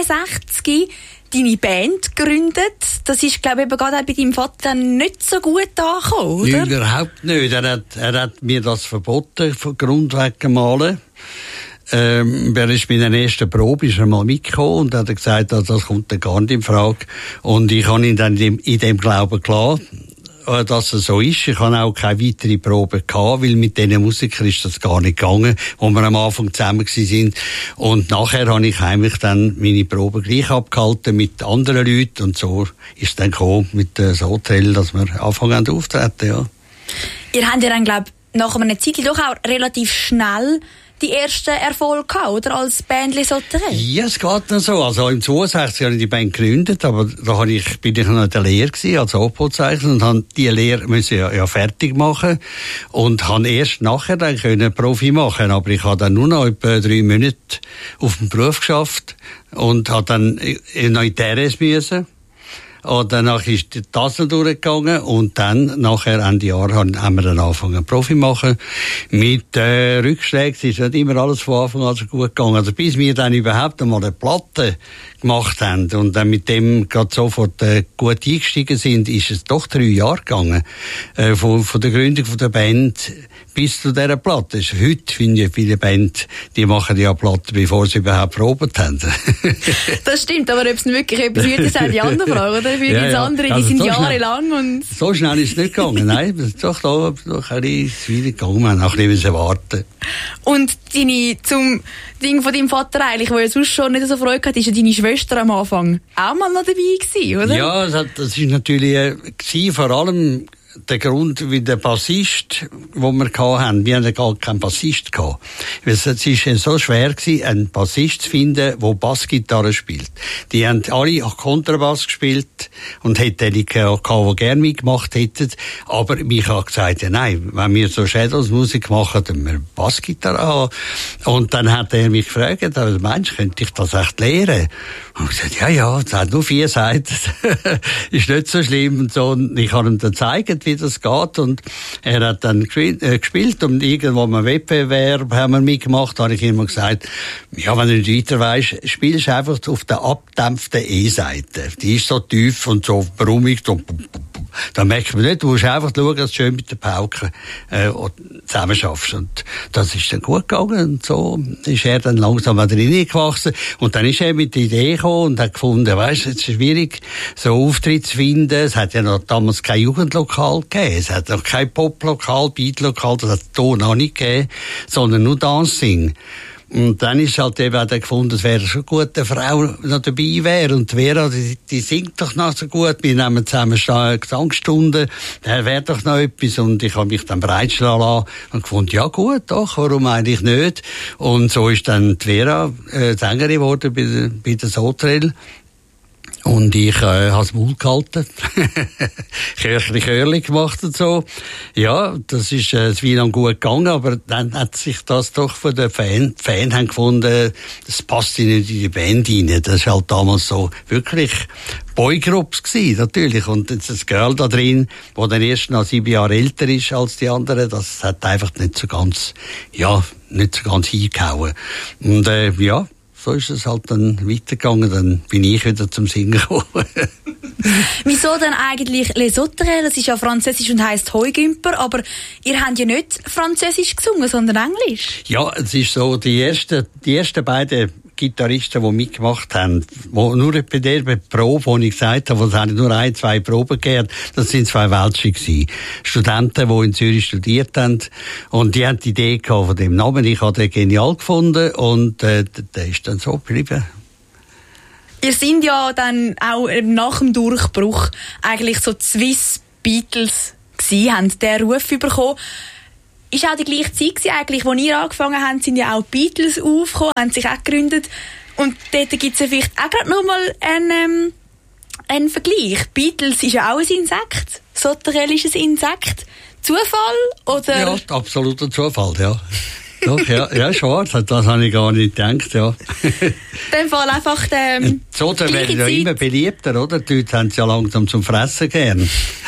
62 deine Band gegründet. Das ist, glaube ich, eben gerade bei deinem Vater nicht so gut angekommen, oder? Nein, überhaupt nicht. Er hat mir das verboten, von Grundweg malen. Er ist bei der ersten Probe mal mitgekommen und hat gesagt, das kommt dann gar nicht in Frage. Und ich habe ihn dann in dem Glauben gelassen, dass es so ist. Ich habe auch keine weitere Probe gehabt, weil mit diesen Musikern ist das gar nicht gegangen, wo wir am Anfang zusammen sind. Und nachher habe ich heimlich dann meine Probe gleich abgehalten mit anderen Leuten und so ist es dann gekommen mit das Hotel, dass wir anfangen aufzutreten, ja. Ihr habt ja dann, glaube ich, nach einer Zeit doch auch relativ schnell die ersten Erfolge gehabt, oder? Als Bändli Sauterelle? Ja, es geht noch so. Also im 62 habe ich die Band gegründet, aber da bin ich noch in der Lehre gewesen, als Opozeichner und habe die Lehre müssen ja fertig machen und habe erst nachher dann können Profi machen. Aber ich habe dann nur noch etwa 3 Monate auf dem Beruf geschafft und habe dann noch in Teres müssen. Und danach ist das noch durchgegangen und dann, nachher Ende Jahr, haben wir dann angefangen Profi machen. Mit Rückschlägen ist nicht immer alles von Anfang an so gut gegangen. Also bis wir dann überhaupt einmal eine Platte gemacht haben und dann mit dem gerade sofort gut eingestiegen sind, ist es doch 3 Jahre gegangen. Von der Gründung von der Band bis zu dieser Platte. Heute finde ich viele Bands, die machen ja Platten, bevor sie überhaupt probiert haben. Das stimmt, aber ob es wirklich etwas wird, ist auch die andere Frage, oder? Für die andere, die sind jahrelang und... So schnell ist es nicht gegangen, nein. Es ist doch ein bisschen gegangen, wir haben auch ein bisschen warten. Und zum Ding von deinem Vater eigentlich, wo er sonst schon nicht so Freude hatte, ist ja deine Schwester am Anfang auch mal noch dabei gewesen, oder? Ja, das ist natürlich vor allem der Grund, wie der Bassist, den wir hatten, wir hatten gar keinen Bassist gehabt. Es war so schwer gewesen, einen Bassist zu finden, der Bassgitarre spielt. Die haben alle Kontrabass gespielt und hätten die gehabt, die gerne mitgemacht hätten. Aber mich hat gesagt, ja, nein, wenn wir so Shadows-Musik machen, dann wir Bassgitarre haben. Und dann hat er mich gefragt, Mensch, könnte ich das echt lernen? Und ich gesagt, ja, es hat nur 4 Seiten. Ist nicht so schlimm und so. Und ich habe ihm dann gezeigt, wie das geht. Und er hat dann gespielt und irgendwo im Wettbewerb haben wir mitgemacht. Da habe ich immer gesagt, ja, wenn du nicht weiter weisst, spielst du einfach auf der abdämpften E-Seite. Die ist so tief und so brummig. Da merkt man nicht, du musst einfach schauen, dass du schön mit der Pauke zusammen schaffst. Und das ist dann gut gegangen. Und so ist er dann langsam wieder reingewachsen. Und dann ist er mit der Idee gekommen und hat gefunden, weisst, es ist schwierig, so Auftritt zu finden. Es hat ja noch damals kein Jugendlokal gegeben. Es hat noch kein Poplokal, Beatlokal, das hat es hier noch nicht gegeben, sondern nur Dancing. Und dann ist halt eben auch gefunden, es wäre schon gut, eine Frau noch dabei wäre. Und Vera, die singt doch noch so gut. Wir nehmen zusammen Gesangsstunden. Da wäre doch noch etwas. Und ich habe mich dann bereitstellen lassen und gefunden, ja gut, doch, warum eigentlich nicht? Und so ist dann die Vera Sängerin geworden bei der Sotrel. Und ich habe das Maul gehalten, Chörli gemacht und so. Ja, das ist wie lang gut gegangen, aber dann hat sich das doch von den Fans haben gefunden, das passt nicht in die Band rein. Das war halt damals so wirklich Boygroups gewesen, natürlich. Und das Girl da drin, wo dann erst noch 7 Jahre älter ist als die anderen, das hat einfach nicht so ganz hingehauen. Und ja, so ist es halt dann weitergegangen, dann bin ich wieder zum Singen gekommen. Wieso denn eigentlich Les Sauterelles? Das ist ja französisch und heisst Heugümper, aber ihr habt ja nicht französisch gesungen, sondern Englisch. Ja, es ist so, die ersten beiden Gitarristen, die mitgemacht haben, wo nur bei der Probe, wo ich gesagt habe, es haben nur 1-2 Proben gegeben, das sind 2 Welsche gewesen. Studenten, die in Zürich studiert haben. Und die haben die Idee gehabt von dem Namen. Ich habe den genial gefunden und der ist dann so geblieben. Ihr sind ja dann auch nach dem Durchbruch eigentlich so die Swiss Beatles gewesen, haben den Ruf bekommen. Ist auch die gleiche Zeit gewesen, eigentlich, als ihr angefangen habt, sind ja auch die Beatles aufgekommen, haben sich auch gegründet. Und dort gibt es ja vielleicht auch gerade noch mal einen Vergleich. Beatles ist ja auch ein Insekt. Sauterelles ist ein Insekt. Zufall, oder? Ja, absoluter Zufall, ja. Doch, ja, schwarz, das habe ich gar nicht gedacht, ja. In dem Fall einfach, so, dann werden ja immer beliebter, oder? Die Leute haben es ja langsam zum Fressen gern.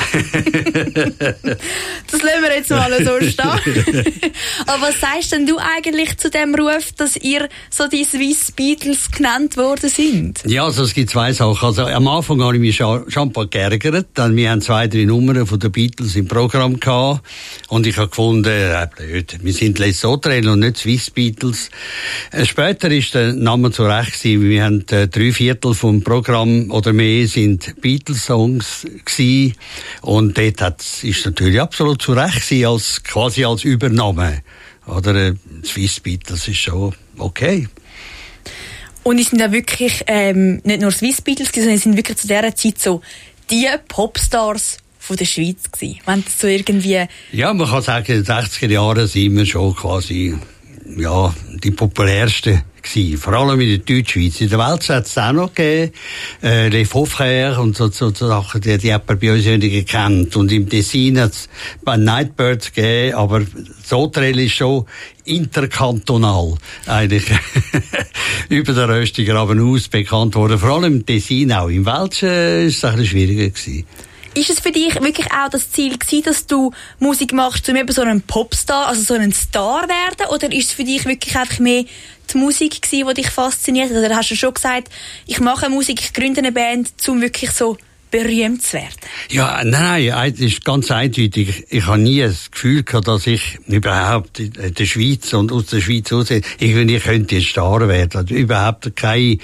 Das lassen wir jetzt mal so stehen. Aber was sagst denn du eigentlich zu dem Ruf, dass ihr so die Swiss Beatles genannt worden sind? Ja, also es gibt 2 Sachen. Also am Anfang habe ich mich schon ein paar geärgert. Dann, wir haben 2-3 Nummern von den Beatles im Programm gehabt. Und ich habe gefunden, blöd, wir sind Les Sauterelles und nicht Swiss Beatles. Später ist der Name zu Recht gewesen. Wir haben 3/4 vom Programm oder mehr sind Beatles-Songs gewesen. Und dort ist natürlich absolut zu Recht gewesen, quasi als Übernahme. Oder Swiss Beatles ist schon okay. Und es sind ja wirklich nicht nur Swiss Beatles, sondern es sind wirklich zu dieser Zeit so die Popstars von der Schweiz gewesen. Wenn das so irgendwie... Ja, man kann sagen, in den 60er Jahren sind wir schon quasi, ja, die populärsten gewesen. Vor allem in der Deutschschweiz. In der Welt hat es auch noch gegeben, Les Faux Frères und so Sachen, die hat man bei uns nicht gekannt. Und im Tessin hat es bei Nightbirds gegeben, aber Sauterelles ist schon interkantonal eigentlich über den Röstiger aber aus bekannt worden. Vor allem im Tessin auch. Im Welschen ist es ein bisschen schwieriger gewesen. Ist es für dich wirklich auch das Ziel gewesen, dass du Musik machst, um eben so einen Popstar, also so einen Star werden? Oder ist es für dich wirklich einfach mehr die Musik gewesen, die dich fasziniert? Oder hast du schon gesagt, ich mache Musik, ich gründe eine Band, um wirklich so berühmt zu werden? Ja, nein, das ist ganz eindeutig. Ich habe nie das Gefühl gehabt, dass ich überhaupt in der Schweiz und aus der Schweiz raus, ich könnte jetzt Star werden. Also überhaupt keine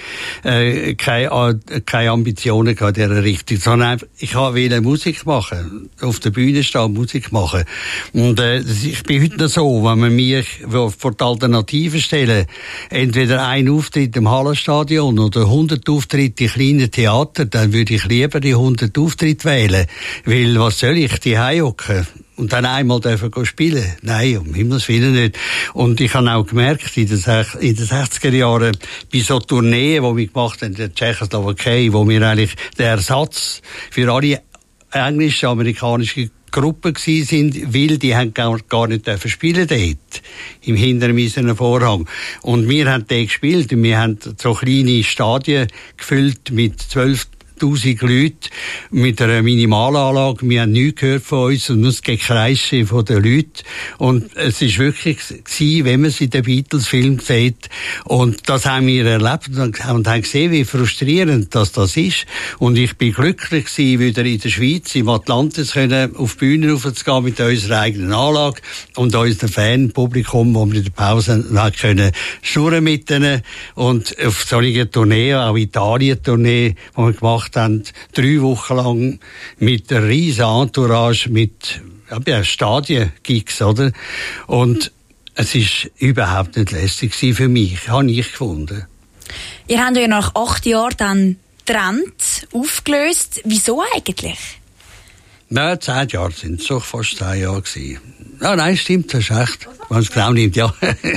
Ambitionen gehabt in dieser Richtung, sondern einfach, ich wollte Musik machen, auf der Bühne stehen, Musik machen. Und ich bin heute noch so, wenn man mich vor die Alternativen stellen, entweder ein Auftritt im Hallenstadion oder 100 Auftritte in kleinen Theater, dann würde ich lieber die 100 Auftritte wählen. Weil, was soll ich, die hocken und dann einmal dürfen spielen? Nein, um Himmels Willen nicht. Und ich habe auch gemerkt, in den 60er Jahren, bei so Tourneen, die wir gemacht haben in der Tschechoslowakei, wo wir eigentlich der Ersatz für alle englisch-amerikanischen Gruppen gewesen sind, weil die haben gar nicht dürfen spielen dort, im hintermiesenen Vorhang. Und wir haben dort gespielt und wir haben so kleine Stadien gefüllt mit 12.000 Leute mit einer Minimalanlage. Wir haben nichts gehört von uns und nur das Gekreische von den Leuten. Und es ist wirklich gewesen, wenn man es in den Beatles-Film sieht. Und das haben wir erlebt und haben gesehen, wie frustrierend das ist. Und ich bin glücklich gewesen, wieder in der Schweiz, im Atlantis können, auf die Bühne raufzugehen mit unserer eigenen Anlage und unserem Fanpublikum, wo wir in der Pause können schnurren mit denen. Und auf solchen Tourneen, auch Italien-Tournee, die wir gemacht haben, 3 Wochen lang mit einer riesen Entourage, mit Stadien-Gigs, oder? Und Es ist überhaupt nicht lästig für mich, habe ich gefunden. Ihr habt ja nach 8 Jahren dann getrennt, aufgelöst. Wieso eigentlich? Nein, 10 Jahre sind es, so fast 10 Jahre gewesen. Ja, nein, stimmt, das ist echt. Wenn es genau nimmt, ja.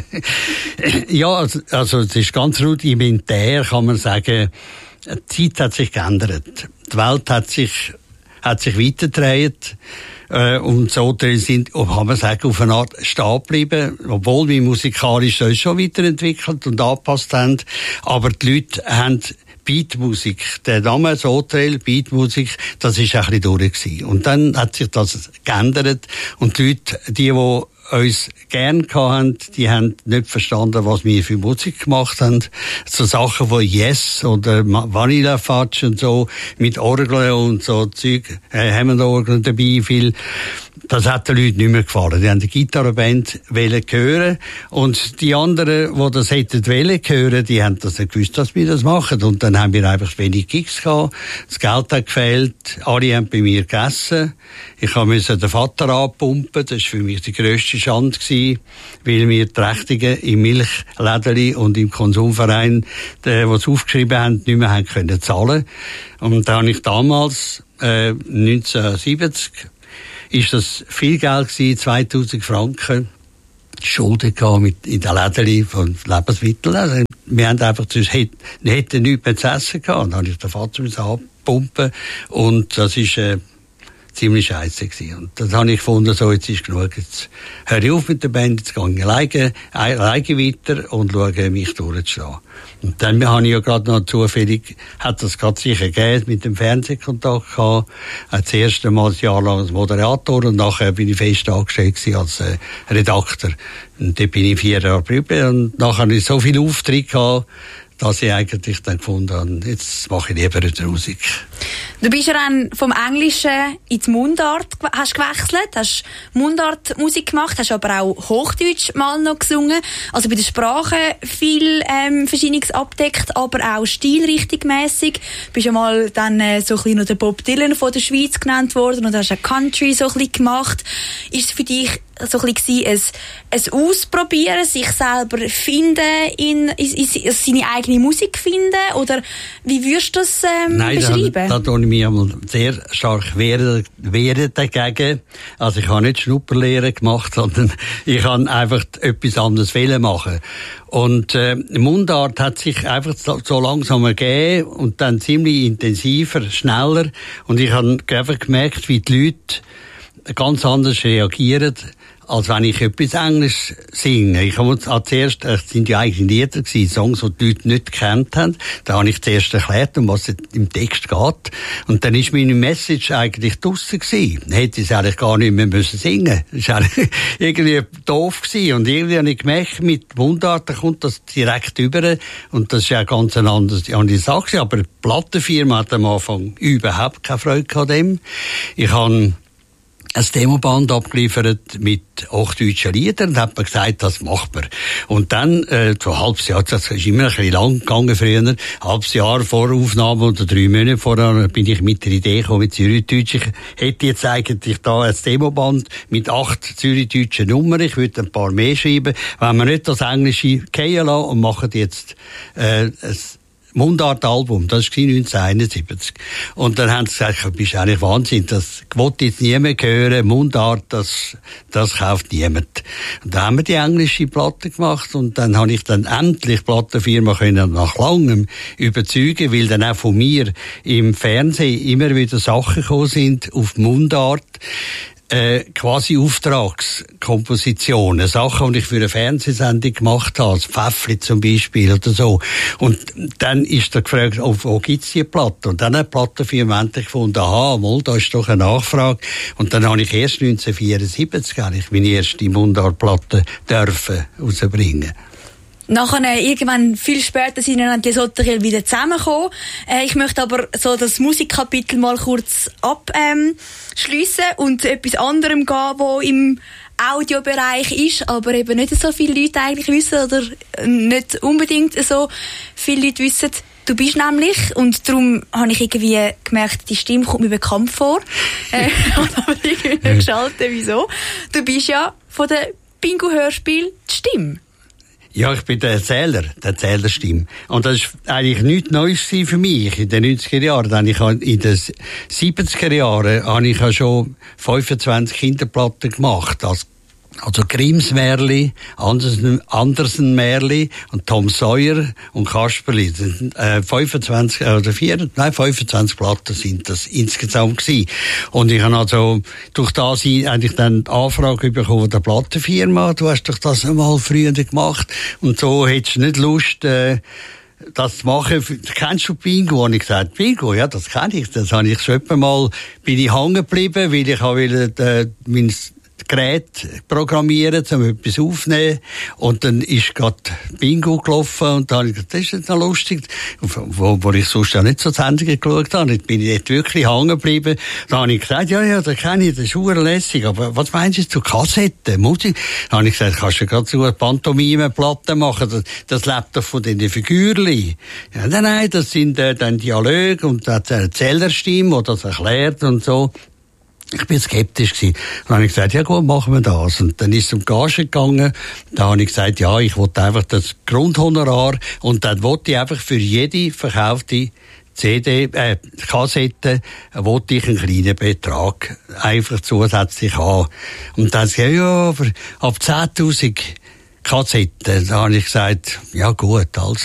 Ja, also, es ist ganz rudimentär, kann man sagen. Die Zeit hat sich geändert. Die Welt hat sich weitergedreht. Und so sind, kann man sagen, auf eine Art stehen geblieben, obwohl wir musikalisch uns schon weiterentwickelt und angepasst haben. Aber die Leute haben Beatmusik, der Name Sotrail, Beatmusik, das ist ein bisschen durch gewesen. Und dann hat sich das geändert und die Leute, die uns gern hatten, die haben nicht verstanden, was wir für Musik gemacht haben. So Sachen wie Yes oder Vanilla Fudge und so, mit Orgeln und so Zeug, Hammond-Orgeln dabei, viel. Das hat den Leuten nicht mehr gefallen. Die haben die Gitarrenband hören und die anderen, die das hätten hören, die haben das nicht gewusst, dass wir das machen. Und dann haben wir einfach wenig Gigs gehabt. Das Geld hat gefehlt. Alle haben bei mir gegessen. Ich musste den Vater anpumpen. Das war für mich die grösste Schande gewesen, weil wir die Rechnungen im Milchlädeli und im Konsumverein, die es aufgeschrieben haben, nicht mehr haben können zahlen. Und da habe ich damals, 1970, ist das viel Geld gewesen, 2000 Franken, Schulden gehabt in den Lädeli von Lebensmitteln. Also, wir haben einfach, hätten nichts mehr zu essen gehabt. Und dann habe ich den Vater anpumpen und das ist, ziemlich scheisse gewesen. Und dann habe ich gefunden, so, jetzt ist genug. Jetzt höre ich auf mit der Band, jetzt gehe ich alleine weiter und schaue mich durchzuschlagen. Und dann habe ich ja gerade noch zufällig, hat das gerade sicher gegeben, mit dem Fernsehkontakt gehabt. Das erste Mal ein Jahr lang als Moderator und nachher bin ich fest angestellt als Redakteur. Und da bin ich 4 Jahre geblieben und nachher habe ich so viele Aufträge gehabt, dass ich eigentlich dann gefunden habe, jetzt mache ich lieber eine Musik. Du bist ja dann vom Englischen ins Mundart hast gewechselt, hast Mundartmusik gemacht, hast aber auch Hochdeutsch mal noch gesungen. Also bei der Sprache viel Verschiedenes abdeckt, aber auch stilrichtingmässig. Bist ja mal dann so ein bisschen noch der Bob Dylan von der Schweiz genannt worden und hast auch Country so ein bisschen gemacht. Ist es für dich so ein bisschen ein Ausprobieren, sich selber finden, seine eigene Musik finden? Oder wie würdest du das beschreiben? Da tue ich mich einmal sehr stark wehren dagegen. Also ich habe nicht Schnupperlehre gemacht, sondern ich habe einfach etwas anderes machen. Und Mundart hat sich einfach so langsam ergeben und dann ziemlich intensiver, schneller. Und ich habe einfach gemerkt, wie die Leute ganz anders reagieren, als wenn ich etwas Englisch singe. Ich habe zuerst, es sind ja eigentlich Lieder gewesen, Songs, die die Leute nicht gekannt haben. Da habe ich zuerst erklärt, um was es im Text geht. Und dann ist meine Message eigentlich draussen gewesen. Hätte ich es eigentlich gar nicht mehr müssen singen. Das war eigentlich irgendwie doof gewesen. Und irgendwie habe ich gemerkt, mit Mundart kommt das direkt über. Und das ist ja ganz eine andere Sache. Aber die Plattenfirma hat am Anfang überhaupt keine Freude an dem. Ich habe ein Demoband abgeliefert mit hochdeutschen Liedern und hat mir gesagt, das macht man. Und dann, so ein halbes Jahr, das ist immer ein bisschen lang gegangen früher, ein halbes Jahr vor Aufnahme oder 3 Monate vorher, bin ich mit der Idee gekommen, mit Zürichdeutsch. Ich hätte jetzt eigentlich da ein Demoband mit 8 zürichdeutschen Nummern, ich würde ein paar mehr schreiben, wenn wir nicht das Englische gehen lassen und machen jetzt, ein Mundart-Album, das war 1971. Und dann haben sie gesagt, du bist eigentlich Wahnsinn, das will jetzt niemand hören, Mundart, das kauft niemand. Und dann haben wir die englische Platte gemacht und dann habe ich dann endlich die Plattenfirma können nach langem überzeugen, weil dann auch von mir im Fernsehen immer wieder Sachen gekommen sind auf Mundart, quasi Auftragskompositionen, Sachen, die ich für eine Fernsehsendung gemacht habe, als Pfäffli zum Beispiel oder so. Und dann ist er gefragt, wo gibt's die Platte? Und dann hat die Plattenfirma endlich gefunden, aha, mal, da ist doch eine Nachfrage. Und dann habe ich erst 1974 meine erste Mundartplatte dürfen rausbringen. Nachher, irgendwann viel später sind dann die Sotrail wieder zusammengekommen. Ich möchte aber so das Musikkapitel mal kurz abschliessen und zu etwas anderem gehen, wo im Audiobereich ist, aber eben nicht so viele Leute eigentlich wissen oder nicht unbedingt so viele Leute wissen. Du bist nämlich, und darum habe ich irgendwie gemerkt, die Stimme kommt mir bekannt vor. Und habe irgendwie geschaltet, wieso. Du bist ja von der Bingo-Hörspiel die Stimme? Ja, ich bin der Erzählerstimme. Und das ist eigentlich nichts Neues für mich in den 90er Jahren. In den 70er Jahren habe ich schon 25 Kinderplatten gemacht. Also Grimms Märli, Andersen Märli und Tom Sawyer und Kasperli. 25 Platten sind das insgesamt gewesen. Und ich habe also durch das eigentlich dann die Anfrage bekommen von der Plattenfirma. Du hast doch das einmal früher gemacht. Und so hättest du nicht Lust, das zu machen. Kennst du Bingo? Und ich gesagt, Bingo, ja, das kenne ich. Das habe ich schon mal, bin ich hängen geblieben, weil ich wollte, mein Gerät programmieren, um etwas aufzunehmen. Und dann ist gerade Bingo gelaufen und dann habe ich gesagt, das ist jetzt noch lustig. Wo ich sonst ja nicht so Sendungen geschaut habe. Jetzt bin ich dort wirklich hängen geblieben. Dann habe ich gesagt, ja, das kenne ich, das ist urlässig. Aber was meinst du zu Kassetten, Musik? Dann habe ich gesagt, kannst du gerade so eine Pantomime-Platte machen? Das lebt doch von den Figürchen. Ja, nein, das sind dann Dialoge und das Erzählerstimme, die das erklärt und so. Ich bin skeptisch gewesen. Dann habe ich gesagt, ja gut, machen wir das. Und dann ist es um Gage gegangen. Da habe ich gesagt, ja, ich wollte einfach das Grundhonorar und dann wollte ich einfach für jede verkaufte Kassette, wollte ich einen kleinen Betrag einfach zusätzlich haben. Und dann habe ich gesagt, ja, aber ab 10.000 Kassetten. Da habe ich gesagt, ja gut, also